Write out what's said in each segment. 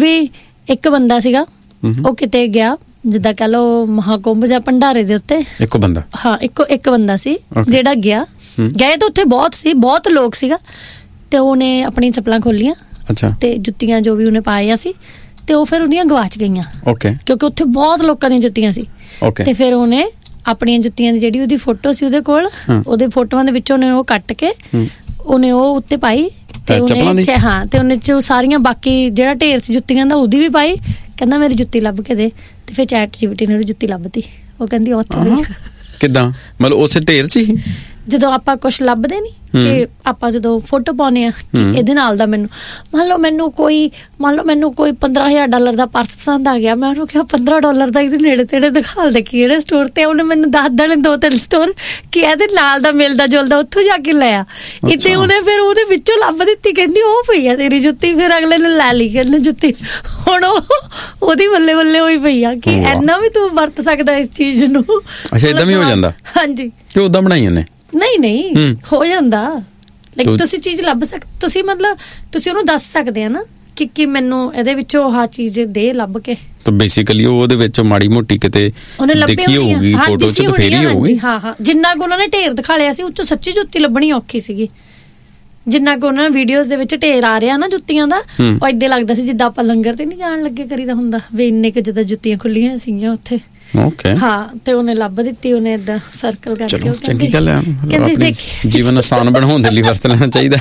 ਵੀ ਇੱਕ ਬੰਦਾ ਸੀਗਾ, ਉਹ ਕਿਤੇ ਗਿਆ, ਜਿੱਦਾਂ ਕਹਿ ਲਓ ਮਹਾਕੁੰਭ ਜਾਂ ਭੰਡਾਰੇ ਦੇ ਉੱਤੇ, ਇੱਕ ਬੰਦਾ, ਹਾਂ ਇੱਕ ਬੰਦਾ ਸੀ ਜਿਹੜਾ ਗਿਆ। ਗਏ ਤਾਂ ਉੱਥੇ ਬਹੁਤ ਲੋਕ ਸੀਗਾ, ਤੇ ਉਹਨੇ ਆਪਣੀਆਂ ਚੱਪਲਾਂ ਖੋਲੀਆਂ ਤੇ ਜੁੱਤੀਆਂ ਜੋ ਵੀ ਉਹਨੇ ਪਾਈਆਂ ਸੀ, ਤੇ ਉਹ ਫਿਰ ਉਹਦੀਆਂ ਗਵਾਚ ਗਈਆਂ ਕਿਉਂਕਿ ਉੱਥੇ ਬਹੁਤ ਲੋਕਾਂ ਦੀਆਂ ਜੁੱਤੀਆਂ ਸੀ। ਤੇ ਫਿਰ ਉਹਨੇ ਆਪਣੀਆਂ ਜੁੱਤੀਆਂ ਦੀ ਜਿਹੜੀ ਉਹਦੀ ਫੋਟੋ ਸੀ ਉਹਦੇ ਕੋਲ, ਉਹਦੇ ਫੋਟੋਆਂ ਦੇ ਵਿੱਚ ਉਹਨੇ ਉਹ ਕੱਟ ਕੇ ਉਹਨੇ ਉਹ ਉੱਤੇ ਪਾਈ, ਤੇ ਉਹਨੇ ਹਾਂ ਤੇ ਉਹਨੇ ਚ ਸਾਰੀਆਂ ਬਾਕੀ ਜਿਹੜਾ ਢੇਰ ਸੀ ਜੁੱਤੀਆਂ ਦਾ ਉਹਦੀ ਵੀ ਪਾਈ। ਕਹਿੰਦਾ ਮੇਰੀ ਜੁੱਤੀ ਲੱਭ ਕੇ ਦੇ, ਤੇ ਫਿਰ ChatGPT ਨੇ ਜੁੱਤੀ ਲੱਭਤੀ। ਉਹ ਕਹਿੰਦੀ ਉੱਥੇ ਕਿੱਦਾਂ, ਮਤਲਬ ਉਸੇ ਢੇਰ ਚ ਹੀ ਜਦੋਂ ਆਪਾਂ ਕੁਛ ਲੱਭਦੇ ਨੀ ਕਿ ਆਪਾਂ ਜਦੋਂ ਫੋਟੋ ਪਾਉਂਦੇ ਆ ਕਿ ਇਹਦੇ ਨਾਲ ਦਾ ਮੰਨ ਲਓ ਮੈਨੂੰ ਕੋਈ $15,000 ਦਾ ਪਰਸ ਪਸੰਦ ਆ ਗਿਆ, ਮੈਂ ਉਹਨੂੰ ਕਿਹਾ $15 ਦਾ ਇਹਦੇ ਨੇੜੇ ਤੇੜੇ ਦਿਖਾ ਦੇ ਕਿਹੜੇ ਸਟੋਰ ਤੇ, ਉਹਨੇ ਮੈਨੂੰ ਦੱਸ ਦੇਣੇ 2-3 ਸਟੋਰ ਕਿ ਇਹਦੇ ਨਾਲ ਦਾ ਮਿਲਦਾ ਜੁਲਦਾ, ਉੱਥੋਂ ਜਾ ਕੇ ਲੈ ਆ। ਇੱਥੇ ਉਹਨੇ ਫਿਰ ਉਹਦੇ ਵਿੱਚੋਂ ਲੱਭ ਦਿੱਤੀ, ਕਹਿੰਦੀ ਉਹ ਪਈ ਆ ਤੇਰੀ ਜੁੱਤੀ। ਫਿਰ ਅਗਲੇ ਨੇ ਲੈ ਲਈ ਕਹਿੰਦੇ ਜੁੱਤੀ। ਹੁਣ ਉਹਦੀ ਬੱਲੇ ਹੋਈ ਪਈ ਆ ਕਿ ਇੰਨਾ ਵੀ ਤੂੰ ਵਰਤ ਸਕਦਾ ਇਸ ਚੀਜ਼ ਨੂੰ। ਅੱਛਾ, ਏਦਾਂ ਵੀ ਹੋ ਜਾਂਦਾ? ਹਾਂਜੀ, ਕਿ ਉਦਾਂ ਬਣਾਈਆਂ ਨੇ? ਨਹੀਂ ਹੋ ਜਾਂਦਾ। ਲਾਈਕ ਤੁਸੀਂ ਚੀਜ਼ ਲੱਭ ਤੁਸੀਂ ਮਤਲਬ ਤੁਸੀਂ ਉਹਨੂੰ ਦੱਸ ਸਕਦੇ ਆ ਨਾ ਕਿ ਮੈਨੂੰ ਇਹਦੇ ਵਿੱਚੋਂ ਆਹ ਚੀਜ਼ ਦੇ ਲੱਭ ਕੇ। ਤਾਂ ਬੇਸਿਕਲੀ ਉਹਦੇ ਵਿੱਚ ਮਾੜੀ ਮੋਟੀ ਕਿਤੇ ਦੇਖੀ ਹੋਊਗੀ ਫੋਟੋ ਚ, ਤਾਂ ਫੇਰ ਹੀ ਹੋਊਗੀ। ਹਾਂ ਜਿੰਨਾ ਕੁ ਉਹਨਾਂ ਨੇ ਢੇਰ ਦਿਖਾ ਲਿਆ ਸੀ, ਉਹ ਚੋਂ ਸੱਚੀ ਜੁੱਤੀ ਲੱਭਣੀ ਔਖੀ ਸੀਗੀ। ਜਿੰਨਾ ਕੁ ਉਹਨਾਂ ਨੇ ਵੀਡੀਓਜ਼ ਦੇ ਵਿੱਚ ਢੇਰ ਆ ਰਿਹਾ ਨਾ ਜੁੱਤੀਆਂ ਦਾ, ਉਹ ਏਦਾਂ ਲੱਗਦਾ ਸੀ ਜਿੱਦਾਂ ਆਪਾਂ ਲੰਗਰ ਤੇ ਨਹੀਂ ਜਾਣ ਲੱਗੇ ਕਰੀਦਾ ਹੁੰਦਾ ਵੀ, ਇੰਨੇ ਕੁ ਜਿੱਦਾਂ ਜੁੱਤੀਆਂ ਖੁੱਲੀਆਂ ਸੀਗੀਆਂ ਉੱਥੇ। ਹਾਂ, ਤੇ ਉਹਨੇ ਲੱਭ ਦਿੱਤੀ, ਉਹਨੇ ਏਦਾਂ ਸਰਕਲ ਕਰਕੇ। ਚੰਗੀ ਗੱਲ ਹੈ, ਜੀਵਨ ਆਸਾਨ ਬਣਾਉਣ ਦੇ ਲਈ ਵਰਤ ਲੈਣਾ ਚਾਹੀਦਾ।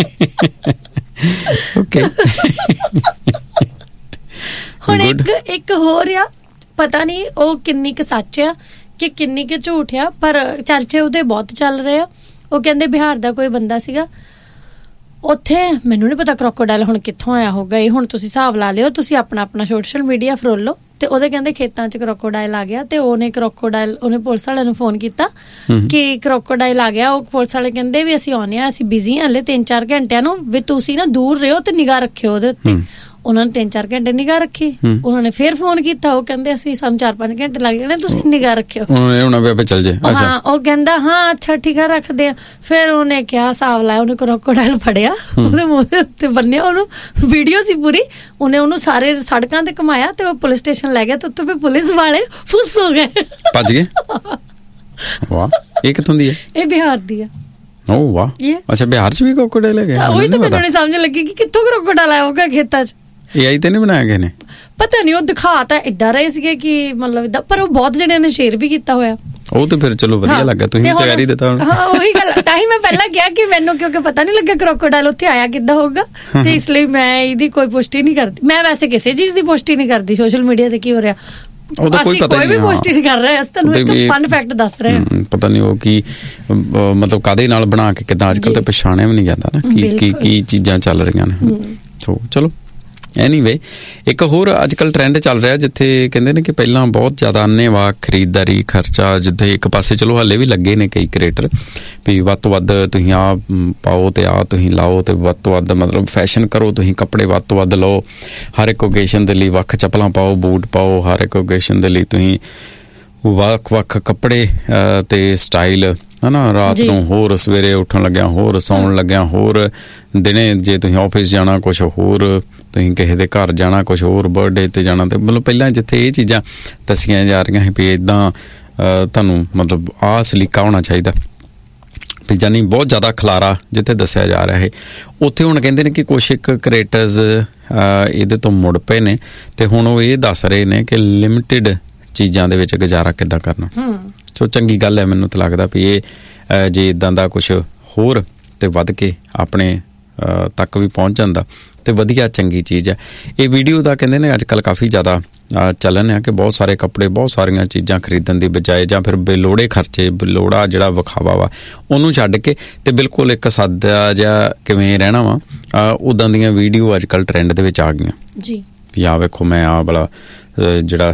ਹੁਣ ਇੱਕ ਹੋਰ ਆ, ਪਤਾ ਨਹੀਂ ਉਹ ਕਿੰਨੀ ਕੁ ਸੱਚ ਆ ਕਿ ਕਿੰਨੀ ਕੁ ਝੂਠ ਆ, ਪਰ ਚਰਚੇ ਉਹਦੇ ਬਹੁਤ ਚੱਲ ਰਹੇ ਆ। ਉਹ ਕਹਿੰਦੇ ਬਿਹਾਰ ਦਾ ਕੋਈ ਬੰਦਾ ਸੀਗਾ ਉੱਥੇ, ਮੈਨੂੰ ਨਹੀਂ ਪਤਾ ਕਰੋਕੋਡਾਈਲ ਹੁਣ ਕਿੱਥੋਂ ਆਇਆ ਹੋਊਗਾ, ਇਹ ਹੁਣ ਤੁਸੀਂ ਹਿਸਾਬ ਲਾ ਲਿਓ, ਤੁਸੀਂ ਆਪਣਾ ਸੋਸ਼ਲ ਮੀਡੀਆ ਫਰੋਲ ਲਓ। ਤੇ ਉਹਦੇ ਕਹਿੰਦੇ ਖੇਤਾਂ 'ਚ ਕਰੋਕੋਡਾਈਲ ਆ ਗਿਆ, ਤੇ ਉਹਨੇ ਪੁਲਿਸ ਵਾਲਿਆਂ ਨੂੰ ਫੋਨ ਕੀਤਾ ਕਿ ਕਰੋਕੋਡਾਈਲ ਆ ਗਿਆ। ਉਹ ਪੁਲਿਸ ਵਾਲੇ ਕਹਿੰਦੇ ਵੀ ਅਸੀਂ ਆਉਂਦੇ ਹਾਂ, ਅਸੀਂ ਬਿਜ਼ੀ ਹਾਂ ਹਲੇ 3-4 ਘੰਟਿਆਂ ਨੂੰ, ਵੀ ਤੁਸੀਂ ਨਾ ਦੂਰ ਰਹੋ ਤੇ ਨਿਗਾਹ ਰੱਖਿਓ ਉਹਦੇ ਉੱਤੇ। ਉਹਨਾਂ ਨੇ 3-4 ਘੰਟੇ ਨਿਗਾਹ ਰੱਖੀ। ਉਹਨਾਂ ਨੇ ਫਿਰ ਫੋਨ ਕੀਤਾ, ਉਹ ਕਹਿੰਦੇ ਅਸੀਂ ਸਾਨੂੰ 4-5 ਘੰਟੇ ਲੱਗ ਜਾਣੇ, ਤੁਸੀਂ ਨਿਗਾਹ ਰੱਖਿਓ। ਹਾਂ, ਉਹ ਕਹਿੰਦਾ ਹਾਂ ਅੱਛਾ ਠੀਕ ਆ ਰੱਖਦੇ ਆ। ਫਿਰ ਉਹਨੇ ਕਿਹਾ ਹਿਸਾਬ ਲਾਇਆ, ਉਹਨੇ ਕਰੋਕੋਡਾਈਲ ਫੜਿਆ, ਉਹਦੇ ਮੂੰਹ ਦੇ ਉੱਤੇ ਬੰਨਿਆ, ਉਹਨੂੰ ਵੀਡੀਓ ਸੀ ਪੂਰੀ, ਉਹਨੇ ਉਹਨੂੰ ਸਾਰੇ ਸੜਕਾਂ ਤੇ ਘੁਮਾਇਆ ਤੇ ਉਹ ਪੁਲਿਸ ਸਟੇਸ਼ਨ ਲੈ ਗਿਆ, ਤੇ ਉੱਥੇ ਫਿਰ ਪੁਲਿਸ ਵਾਲੇ ਫੁੱਸ ਹੋ ਗਏ, ਭੱਜ ਗਏ। ਵਾਹ, ਇਹ ਕਿੱਥੋਂ ਦੀ ਹੈ? ਇਹ ਬਿਹਾਰ ਦੀ ਆ। ਓ ਵਾਹ, ਅੱਛਾ ਬਿਹਾਰ 'ਚ ਵੀ ਕਰੋਕੋਡਾਈਲ ਹੈਗੇ? ਉਹੀ ਤਾਂ ਮੈਨੂੰ ਨਹੀਂ ਸਮਝ ਲੱਗੀ ਕਿ ਕਿੱਥੋਂ ਕਰੋਕੋਡਾਈਲ ਆਇਆ ਹੋਊਗਾ ਖੇਤਾਂ 'ਚ। AI ਤੇ ਨਹੀਂ ਬਣਾਇਆ ਗਏ ਨੇ? ਪਤਾ ਨਹੀਂ, ਉਹ ਦਿਖਾ ਤਾਂ ਏਦਾਂ ਰਹੇ ਸੀਗੇ ਕਿ ਮਤਲਬ ਏਦਾਂ, ਪਰ ਉਹ ਬਹੁਤ ਜਣਿਆਂ ਨੇ ਸ਼ੇਅਰ ਵੀ ਕੀਤਾ ਹੋਇਆ। ਉਹ ਤੇ ਫਿਰ ਚਲੋ ਵਧੀਆ ਲੱਗਾ, ਤੁਸੀਂ ਤਿਆਰੀ ਦਿੱਤਾ। ਹਾਂ ਉਹੀ ਗੱਲ, ਤਾਂ ਹੀ ਮੈਂ ਪਹਿਲਾਂ ਕਿਹਾ ਕਿ ਮੈਨੂੰ ਕਿਉਂਕਿ ਪਤਾ ਨਹੀਂ ਲੱਗਾ ਕਰੋਕੋਡਾਈਲ ਉੱਥੇ ਆਇਆ ਕਿੱਦਾਂ ਹੋਊਗਾ, ਤੇ ਇਸ ਲਈ ਮੈਂ ਇਹਦੀ ਕੋਈ ਪੁਸ਼ਟੀ ਨਹੀਂ ਕਰਦੀ। ਮੈਂ ਵੈਸੇ ਕਿਸੇ ਚੀਜ਼ ਦੀ ਪੁਸ਼ਟੀ ਨਹੀਂ ਕਰਦੀ ਸੋਸ਼ਲ ਮੀਡੀਆ ਤੇ ਕੀ ਹੋ ਰਿਹਾ, ਅਸੀਂ ਕੋਈ ਵੀ ਪੁਸ਼ਟੀ ਨਹੀਂ ਕਰ ਰਹੇ, ਅਸੀਂ ਤੁਹਾਨੂੰ ਇੱਕ ਫਨ ਫੈਕਟ ਦੱਸ ਰਹੇ ਹਾਂ। ਪਤਾ ਨਹੀਂ ਉਹ ਕੀ ਮਤਲਬ ਕਾਹਦੇ ਨਾਲ ਬਣਾ ਕੇ ਕਿੱਦਾਂ, ਅੱਜ ਕੱਲ੍ਹ ਤੇ ਪਛਾਣਿਆ ਵੀ ਨਹੀਂ ਜਾਂਦਾ ਨਾ ਕੀ ਚੀਜ਼ਾਂ ਚੱਲ ਰਹੀਆਂ ਨੇ। ਚਲੋ ਐਨੀਵੇ, ਇੱਕ ਹੋਰ ਅੱਜ ਕੱਲ੍ਹ ਟਰੈਂਡ ਚੱਲ ਰਿਹਾ ਜਿੱਥੇ ਕਹਿੰਦੇ ਨੇ ਕਿ ਪਹਿਲਾਂ ਬਹੁਤ ਜ਼ਿਆਦਾ ਅੰਨ੍ਹੇਵਾਹ ਖਰੀਦਦਾਰੀ ਖਰਚਾ, ਜਿੱਥੇ ਇੱਕ ਪਾਸੇ ਚਲੋ ਹਾਲੇ ਵੀ ਲੱਗੇ ਨੇ ਕਈ ਕ੍ਰੀਏਟਰ ਵੀ ਵੱਧ ਤੋਂ ਵੱਧ ਤੁਸੀਂ ਆਹ ਪਾਓ ਤੇ ਆਹ ਤੁਸੀਂ ਲਾਓ, ਤੇ ਵੱਧ ਤੋਂ ਵੱਧ ਮਤਲਬ ਫੈਸ਼ਨ ਕਰੋ, ਤੁਸੀਂ ਕੱਪੜੇ ਵੱਧ ਤੋਂ ਵੱਧ ਲਓ, ਹਰ ਇੱਕ ਓਕੇਸ਼ਨ ਦੇ ਲਈ ਵੱਖ ਚੱਪਲਾਂ ਪਾਓ, ਬੂਟ ਪਾਓ, ਹਰ ਇੱਕ ਓਕੇਸ਼ਨ ਦੇ ਲਈ ਤੁਸੀਂ ਵੱਖ ਕੱਪੜੇ ਤੇ ਸਟਾਈਲ ਹੈ ਨਾ, ਰਾਤ ਨੂੰ ਹੋਰ, ਸਵੇਰੇ ਉੱਠਣ ਲੱਗਿਆ ਹੋਰ, ਸੌਣ ਲੱਗਿਆ ਹੋਰ, ਦਿਨੇ ਜੇ ਤੁਸੀਂ ਆਫਿਸ ਜਾਣਾ ਕੁਛ ਹੋਰ, ਤੁਸੀਂ ਕਿਸੇ ਦੇ ਘਰ ਜਾਣਾ ਕੁਛ ਹੋਰ, ਬਰਥਡੇ ਤੇ ਜਾਣਾ। ਤੇ ਮਤਲਬ ਪਹਿਲਾਂ ਜਿੱਥੇ ਇਹ ਚੀਜ਼ਾਂ ਦੱਸੀਆਂ ਜਾ ਰਹੀਆਂ ਸੀ ਵੀ ਇੱਦਾਂ ਤੁਹਾਨੂੰ ਮਤਲਬ ਆਹ ਸਲੀਕਾ ਹੋਣਾ ਚਾਹੀਦਾ, ਵੀ ਜਾਨੀ ਬਹੁਤ ਜ਼ਿਆਦਾ ਖਲਾਰਾ ਜਿੱਥੇ ਦੱਸਿਆ ਜਾ ਰਿਹਾ ਹੈ, ਉੱਥੇ ਹੁਣ ਕਹਿੰਦੇ ਨੇ ਕਿ ਕੁਛ ਇੱਕ ਕ੍ਰੀਏਟਰਸ ਇਹਦੇ ਤੋਂ ਮੁੜ ਪਏ ਨੇ, ਤੇ ਹੁਣ ਉਹ ਇਹ ਦੱਸ ਰਹੇ ਨੇ ਕਿ ਲਿਮਿਟਿਡ ਚੀਜ਼ਾਂ ਦੇ ਵਿੱਚ ਗੁਜ਼ਾਰਾ ਕਿੱਦਾਂ ਕਰਨਾ। ਸੋ ਚੰਗੀ ਗੱਲ ਹੈ, ਮੈਨੂੰ ਤਾਂ ਲੱਗਦਾ ਵੀ ਇਹ ਜੇ ਇੱਦਾਂ ਦਾ ਕੁਛ ਹੋਰ ਤੇ ਵੱਧ ਕੇ ਆਪਣੇ ਤੱਕ ਵੀ ਪਹੁੰਚ ਜਾਂਦਾ ਤੇ ਵਧੀਆ ਚੰਗੀ ਚੀਜ਼ ਹੈ। ਇਹ ਵੀਡੀਓ ਦਾ ਕਹਿੰਦੇ ਨੇ ਅੱਜ ਕੱਲ੍ਹ ਕਾਫੀ ਜ਼ਿਆਦਾ ਚੱਲਣ ਹੈ ਕਿ ਬਹੁਤ ਸਾਰੇ ਕੱਪੜੇ, ਬਹੁਤ ਸਾਰੀਆਂ ਚੀਜ਼ਾਂ ਖਰੀਦਣ ਦੀ ਬਜਾਏ ਜਾਂ ਫਿਰ ਬੇਲੋੜੇ ਖਰਚੇ, ਬੇਲੋੜਾ ਜਿਹੜਾ ਵਿਖਾਵਾ ਵਾ ਉਹਨੂੰ ਛੱਡ ਕੇ ਤੇ ਬਿਲਕੁਲ ਇੱਕ ਸਾਦਾ ਜਿਹਾ ਕਿਵੇਂ ਰਹਿਣਾ ਵਾ, ਉੱਦਾਂ ਦੀਆਂ ਵੀਡੀਓ ਅੱਜ ਕੱਲ੍ਹ ਟਰੈਂਡ ਦੇ ਵਿੱਚ ਆ ਗਈਆਂ ਜੀ। ਆਹ ਵੇਖੋ, ਮੈਂ ਆਹ ਵਾਲਾ ਜਿਹੜਾ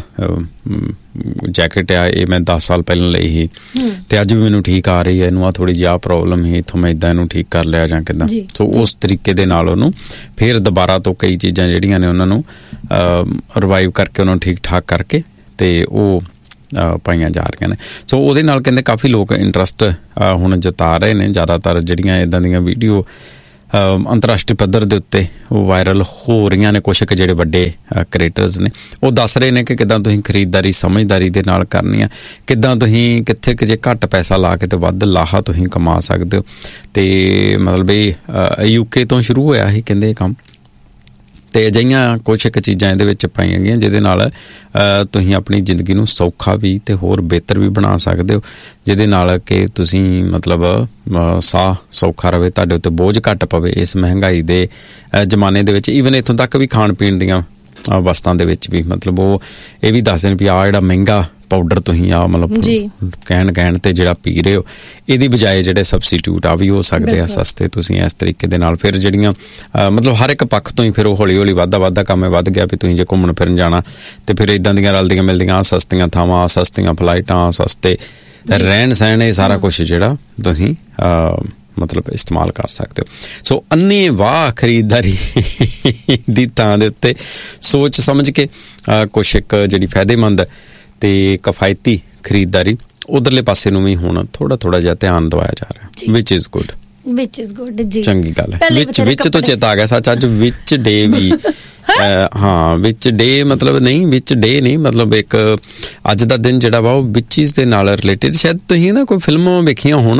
ਜੈਕਟ ਆ ਇਹ ਮੈਂ 10 ਸਾਲ ਪਹਿਲਾਂ ਲਈ ਸੀ ਤੇ ਅੱਜ ਵੀ ਮੈਨੂੰ ਠੀਕ ਆ ਰਹੀ ਹੈ, ਇਹਨੂੰ ਆ ਥੋੜ੍ਹੀ ਜਿਹੀ ਆਹ ਪ੍ਰੋਬਲਮ ਸੀ, ਇੱਥੋਂ ਮੈਂ ਇੱਦਾਂ ਇਹਨੂੰ ਠੀਕ ਕਰ ਲਿਆ ਜਾਂ ਕਿੱਦਾਂ। ਸੋ ਉਸ ਤਰੀਕੇ ਦੇ ਨਾਲ ਉਹਨੂੰ ਫਿਰ ਦੁਬਾਰਾ ਤੋਂ ਕਈ ਚੀਜ਼ਾਂ ਜਿਹੜੀਆਂ ਨੇ ਉਹਨਾਂ ਨੂੰ ਰਿਵਾਈਵ ਕਰਕੇ ਉਹਨਾਂ ਨੂੰ ਠੀਕ ਠਾਕ ਕਰਕੇ ਤੇ ਉਹ ਪਾਈਆਂ ਜਾ ਰਹੀਆਂ ਨੇ। ਸੋ ਉਹਦੇ ਨਾਲ ਕਹਿੰਦੇ ਕਾਫੀ ਲੋਕ ਇੰਟਰਸਟ ਹੁਣ ਜਤਾ ਰਹੇ ਨੇ। ਜ਼ਿਆਦਾਤਰ ਜਿਹੜੀਆਂ ਇੱਦਾਂ ਦੀਆਂ ਵੀਡੀਓ ਅੰਤਰਰਾਸ਼ਟਰੀ ਪੱਧਰ ਦੇ ਉੱਤੇ ਵਾਇਰਲ ਹੋ ਰਹੀਆਂ ਨੇ। ਕੁਛ ਕੁ ਜਿਹੜੇ ਵੱਡੇ ਕ੍ਰੀਏਟਰਸ ਨੇ ਉਹ ਦੱਸ ਰਹੇ ਨੇ ਕਿ ਕਿੱਦਾਂ ਤੁਸੀਂ ਖਰੀਦਦਾਰੀ ਸਮਝਦਾਰੀ ਦੇ ਨਾਲ ਕਰਨੀ ਆ, ਕਿੱਦਾਂ ਤੁਸੀਂ ਕਿੱਥੇ ਕਿ ਜੇ ਘੱਟ ਪੈਸਾ ਲਾ ਕੇ ਤੇ ਵੱਧ ਲਾਹਾ ਤੁਸੀਂ ਕਮਾ ਸਕਦੇ ਹੋ। ਤੇ ਮਤਲਬ ਇਹ UK ਤੋਂ ਸ਼ੁਰੂ ਹੋਇਆ ਸੀ ਕਹਿੰਦੇ ਇਹ ਕੰਮ, ਤੇ ਅਜਿਹੀਆਂ ਕੁਛ ਕੁ ਚੀਜ਼ਾਂ ਇਹਦੇ ਵਿੱਚ ਪਾਈਆਂ ਗਈਆਂ ਜਿਹਦੇ ਨਾਲ ਤੁਸੀਂ ਆਪਣੀ ਜ਼ਿੰਦਗੀ ਨੂੰ ਸੌਖਾ ਵੀ ਤੇ ਹੋਰ ਬਿਹਤਰ ਵੀ ਬਣਾ ਸਕਦੇ ਹੋ, ਜਿਹਦੇ ਨਾਲ ਕਿ ਤੁਸੀਂ ਮਤਲਬ ਸਾਹ ਸੌਖਾ ਰਵੇ, ਤੁਹਾਡੇ ਉੱਤੇ ਬੋਝ ਘੱਟ ਪਵੇ ਇਸ ਮਹਿੰਗਾਈ ਦੇ ਜ਼ਮਾਨੇ ਦੇ ਵਿੱਚ। ਈਵਨ ਇੱਥੋਂ ਤੱਕ ਵੀ ਖਾਣ ਪੀਣ ਦੀਆਂ ਵਸਤਾਂ ਦੇ ਵਿੱਚ ਵੀ ਮਤਲਬ ਉਹ ਇਹ ਵੀ ਦੱਸਦੇ ਨੇ ਵੀ ਆਹ ਜਿਹੜਾ ਮਹਿੰਗਾ ਪਾਊਡਰ ਤੁਸੀਂ ਆ ਮਤਲਬ ਕਹਿਣ ਤੇ ਜਿਹੜਾ ਪੀ ਰਹੇ ਹੋ, ਇਹਦੀ ਬਜਾਏ ਜਿਹੜੇ ਸਬਸਟੀਟਿਊਟ ਆ ਵੀ ਹੋ ਸਕਦੇ ਆ ਸਸਤੇ। ਤੁਸੀਂ ਇਸ ਤਰੀਕੇ ਦੇ ਨਾਲ ਫਿਰ ਜਿਹੜੀਆਂ ਮਤਲਬ ਹਰ ਇੱਕ ਪੱਖ ਤੋਂ ਹੀ ਫਿਰ ਉਹ ਹੌਲੀ ਹੌਲੀ ਵੱਧਦਾ ਕੰਮ ਵੱਧ ਗਿਆ ਵੀ ਤੁਸੀਂ ਜੇ ਘੁੰਮਣ ਫਿਰਨ ਜਾਣਾ ਤੇ ਫਿਰ ਇੱਦਾਂ ਦੀਆਂ ਰਲਦੀਆਂ ਮਿਲਦੀਆਂ ਸਸਤੀਆਂ ਥਾਵਾਂ, ਸਸਤੀਆਂ ਫਲਾਈਟਾਂ, ਸਸਤੇ ਰਹਿਣ ਸਹਿਣ, ਇਹ ਸਾਰਾ ਕੁਛ ਜਿਹੜਾ ਤੁਸੀਂ ਮਤਲਬ ਇਸਤੇਮਾਲ ਕਰ ਸਕਦੇ ਹੋ। ਸੋ ਅੰਨੀ ਵਾਹ ਖਰੀਦਦਾਰੀ ਦੀ ਥਾਂ ਦੇ ਉੱਤੇ ਸੋਚ ਸਮਝ ਕੇ ਕੁਛ ਇੱਕ ਜਿਹੜੀ ਫਾਇਦੇਮੰਦ ਤੇ ਕਿਫਾਇਤੀ ਖਰੀਦਦਾਰੀ ਉਧਰਲੇ ਪਾਸੇ ਨੂੰ ਵੀ ਹੁਣ ਥੋੜਾ ਜਿਹਾ ਧਿਆਨ ਦਵਾਇਆ ਜਾ ਰਿਹਾ, ਵਿਚ ਇਜ਼ ਗੁੱਡ ਜੀ, ਚੰਗੀ ਗੱਲ ਹੈ। ਵਿੱਚ ਤੋਂ ਚੇਤਾ ਆ ਗਿਆ ਸੱਚ, ਅੱਜ ਵਿਚ ਡੇ ਵੀ ਹਾਂ ਵਿਚ ਡੇ ਮਤਲਬ ਨਹੀਂ, ਵਿਚ ਡੇ ਨਹੀਂ ਮਤਲਬ ਇੱਕ ਅੱਜ ਦਾ ਦਿਨ ਜਿਹੜਾ ਵਾ ਉਹ ਵਿਚਿਸ ਦੇ ਨਾਲ ਰਿਲੇਟਿਡ। ਸ਼ਾਇਦ ਤੁਸੀਂ ਨਾ ਕੋਈ ਫਿਲਮਾਂ ਵੇਖੀਆਂ ਹੋਣ,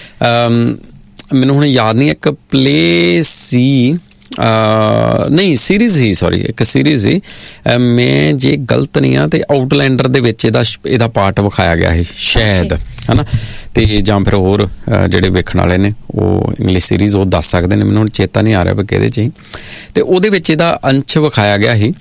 ਮੈਨੂੰ ਹੁਣ ਯਾਦ ਨਹੀਂ, ਇੱਕ ਪਲੇ ਸੀ ਨਹੀਂ ਸੀਰੀਜ਼ ਸੀ, ਸੌਰੀ ਇੱਕ ਸੀਰੀਜ਼ ਸੀ, ਮੈਂ ਜੇ ਗਲਤ ਨਹੀਂ ਆ ਤੇ ਆਊਟਲੈਂਡਰ ਦੇ ਵਿੱਚ ਇਹਦਾ ਪਾਰਟ ਵਿਖਾਇਆ ਗਿਆ ਸੀ ਸ਼ਾਇਦ, ਹੈ ਨਾ। ਤੇ ਜਾਂ ਫਿਰ ਹੋਰ ਜਿਹੜੇ ਵੇਖਣ ਵਾਲੇ ਨੇ ਉਹ ਇੰਗਲਿਸ਼ ਸੀਰੀਜ਼ ਉਹ ਦੱਸ ਸਕਦੇ ਨੇ, ਮੈਨੂੰ ਹੁਣ ਚੇਤਾ ਨਹੀਂ ਆ ਰਿਹਾ ਵੀ ਕਿਹਦੇ 'ਚ ਹੀ। ਤੇ ਉਹਦੇ ਵਿੱਚ ਇਹਦਾ ਅੰਸ਼ ਵਿਖਾਇਆ ਗਿਆ ਸੀ।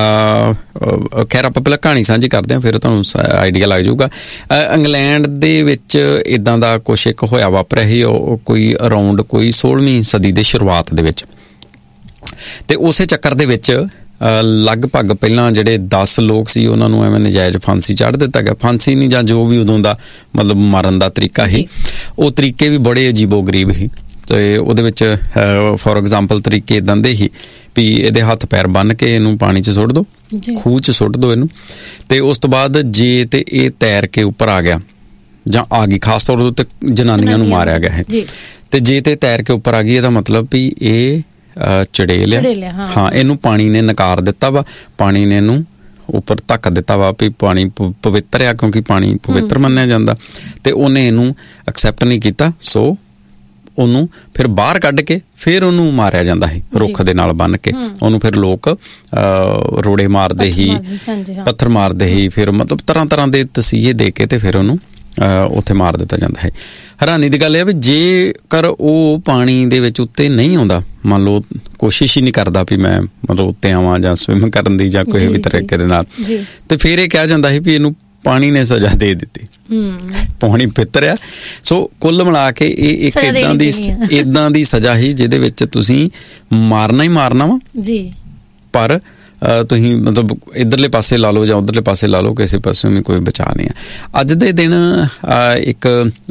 ਖੈਰ ਆਪਾਂ ਪਹਿਲਾਂ ਕਹਾਣੀ ਸਾਂਝੀ ਕਰਦੇ ਹਾਂ, ਫਿਰ ਤੁਹਾਨੂੰ ਆਈਡੀਆ ਲੱਗ ਜਾਊਗਾ। ਇੰਗਲੈਂਡ ਦੇ ਵਿੱਚ ਇੱਦਾਂ ਦਾ ਕੁਛ ਇੱਕ ਹੋਇਆ ਵਾਪਰਿਆ ਸੀ, ਉਹ ਕੋਈ ਅਰਾਊਂਡ ਕੋਈ 16ਵੀਂ ਸਦੀ ਦੇ ਸ਼ੁਰੂਆਤ ਦੇ ਵਿੱਚ। ਤੇ ਉਸੇ ਚੱਕਰ ਦੇ ਵਿੱਚ ਲਗਭਗ ਪਹਿਲਾਂ ਜਿਹੜੇ 10 ਲੋਕ ਸੀ ਉਹਨਾਂ ਨੂੰ ਐਵੇਂ ਨਜਾਇਜ਼ ਫਾਂਸੀ ਚੜ੍ਹ ਦਿੱਤਾ ਗਿਆ। ਫਾਂਸੀ ਨਹੀਂ ਜਾਂ ਜੋ ਵੀ ਉਦੋਂ ਦਾ ਮਤਲਬ ਮਾਰਨ ਦਾ ਤਰੀਕਾ ਸੀ, ਉਹ ਤਰੀਕੇ ਵੀ ਬੜੇ ਅਜੀਬੋ ਗਰੀਬ ਸੀ। ਤੇ ਉਹਦੇ ਵਿੱਚ ਫੋਰ ਐਗਜ਼ਾਮਪਲ ਤਰੀਕੇ ਇੱਦਾਂ ਦੇ ਸੀ ਵੀ ਇਹਦੇ ਹੱਥ ਪੈਰ ਬੰਨ੍ਹ ਕੇ ਇਹਨੂੰ ਪਾਣੀ 'ਚ ਸੁੱਟ ਦਿਓ, ਖੂਹ 'ਚ ਸੁੱਟ ਦਿਓ ਇਹਨੂੰ, ਤੇ ਉਸ ਤੋਂ ਬਾਅਦ ਜੇ ਤੇ ਇਹ ਤੈਰ ਕੇ ਉੱਪਰ ਆ ਗਿਆ ਜਾਂ ਆ ਗਈ, ਖਾਸ ਤੌਰ ਉੱਤੇ ਜਨਾਨੀਆਂ ਨੂੰ ਮਾਰਿਆ ਗਿਆ ਹੈ, ਤੇ ਜੇ ਤੇ ਤੈਰ ਕੇ ਉੱਪਰ ਆ ਗਈ ਇਹਦਾ ਮਤਲਬ ਵੀ ਇਹ ਚੜੇਲ ਆ। ਹਾਂ, ਇਹਨੂੰ ਪਾਣੀ ਨੇ ਨਕਾਰ ਦਿੱਤਾ ਵਾ, ਪਾਣੀ ਨੇ ਇਹਨੂੰ ਉੱਪਰ ਧੱਕ ਦਿੱਤਾ ਵਾ ਵੀ ਪਾਣੀ ਪਵਿੱਤਰ ਆ, ਕਿਉਂਕਿ ਪਾਣੀ ਪਵਿੱਤਰ ਮੰਨਿਆ ਜਾਂਦਾ। ਤੇ ਉਹਨੇ ਇਹਨੂੰ ਐਕਸੈਪਟ ਨਹੀਂ ਕੀਤਾ, ਸੋ ਉਹਨੂੰ ਫਿਰ ਬਾਹਰ ਕੱਢ ਕੇ ਫਿਰ ਉਹਨੂੰ ਮਾਰਿਆ ਜਾਂਦਾ ਸੀ ਰੁੱਖ ਦੇ ਨਾਲ ਬੰਨ੍ਹ ਕੇ। ਉਹਨੂੰ ਫਿਰ ਲੋਕ ਰੋੜੇ ਮਾਰਦੇ ਹੀ, ਪੱਥਰ ਮਾਰਦੇ ਹੀ, ਫਿਰ ਮਤਲਬ ਤਰ੍ਹਾਂ ਦੇ ਤਸੀਹੇ ਦੇ ਕੇ ਤੇ ਫਿਰ ਉਹਨੂੰ ਉੱਥੇ ਮਾਰ ਦਿੱਤਾ ਜਾਂਦਾ ਹੈ। ਹੈਰਾਨੀ ਦੀ ਗੱਲ ਇਹ ਵੀ ਜੇਕਰ ਉਹ ਪਾਣੀ ਦੇ ਵਿੱਚ ਉੱਤੇ ਨਹੀਂ ਆਉਂਦਾ, ਮੰਨ ਲਓ ਕੋਸ਼ਿਸ਼ ਹੀ ਨਹੀਂ ਕਰਦਾ ਵੀ ਮੈਂ ਮਤਲਬ ਉੱਤੇ ਆਵਾਂ ਜਾਂ ਸਵਿਮ ਕਰਨ ਦੀ ਜਾਂ ਕਿਸੇ ਵੀ ਤਰੀਕੇ ਦੇ ਨਾਲ, ਤੇ ਫਿਰ ਇਹ ਕਿਹਾ ਜਾਂਦਾ ਸੀ ਵੀ ਇਹਨੂੰ ਪਾਣੀ ਨੇ ਸਜ਼ਾ ਦੇ ਦਿੱਤੀ, ਪਾਣੀ ਪਿੱਤਰ ਆ। ਸੋ ਕੁੱਲ ਮਿਲਾ ਕੇ ਇਹ ਇੱਕ ਏਦਾਂ ਦੀ ਸਜ਼ਾ ਸੀ ਜਿਹਦੇ ਵਿੱਚ ਤੁਸੀਂ ਮਾਰਨਾ ਹੀ ਮਾਰਨਾ ਵਾ ਜੀ, ਪਰ ਤੁਸੀਂ ਮਤਲਬ ਇੱਧਰਲੇ ਪਾਸੇ ਲਾ ਲਓ ਜਾਂ ਉੱਧਰਲੇ ਪਾਸੇ ਲਾ ਲਓ, ਕਿਸੇ ਪਾਸੇ ਵੀ ਕੋਈ ਬਚਾ ਨਹੀਂ ਆ। ਅੱਜ ਦੇ ਦਿਨ ਇੱਕ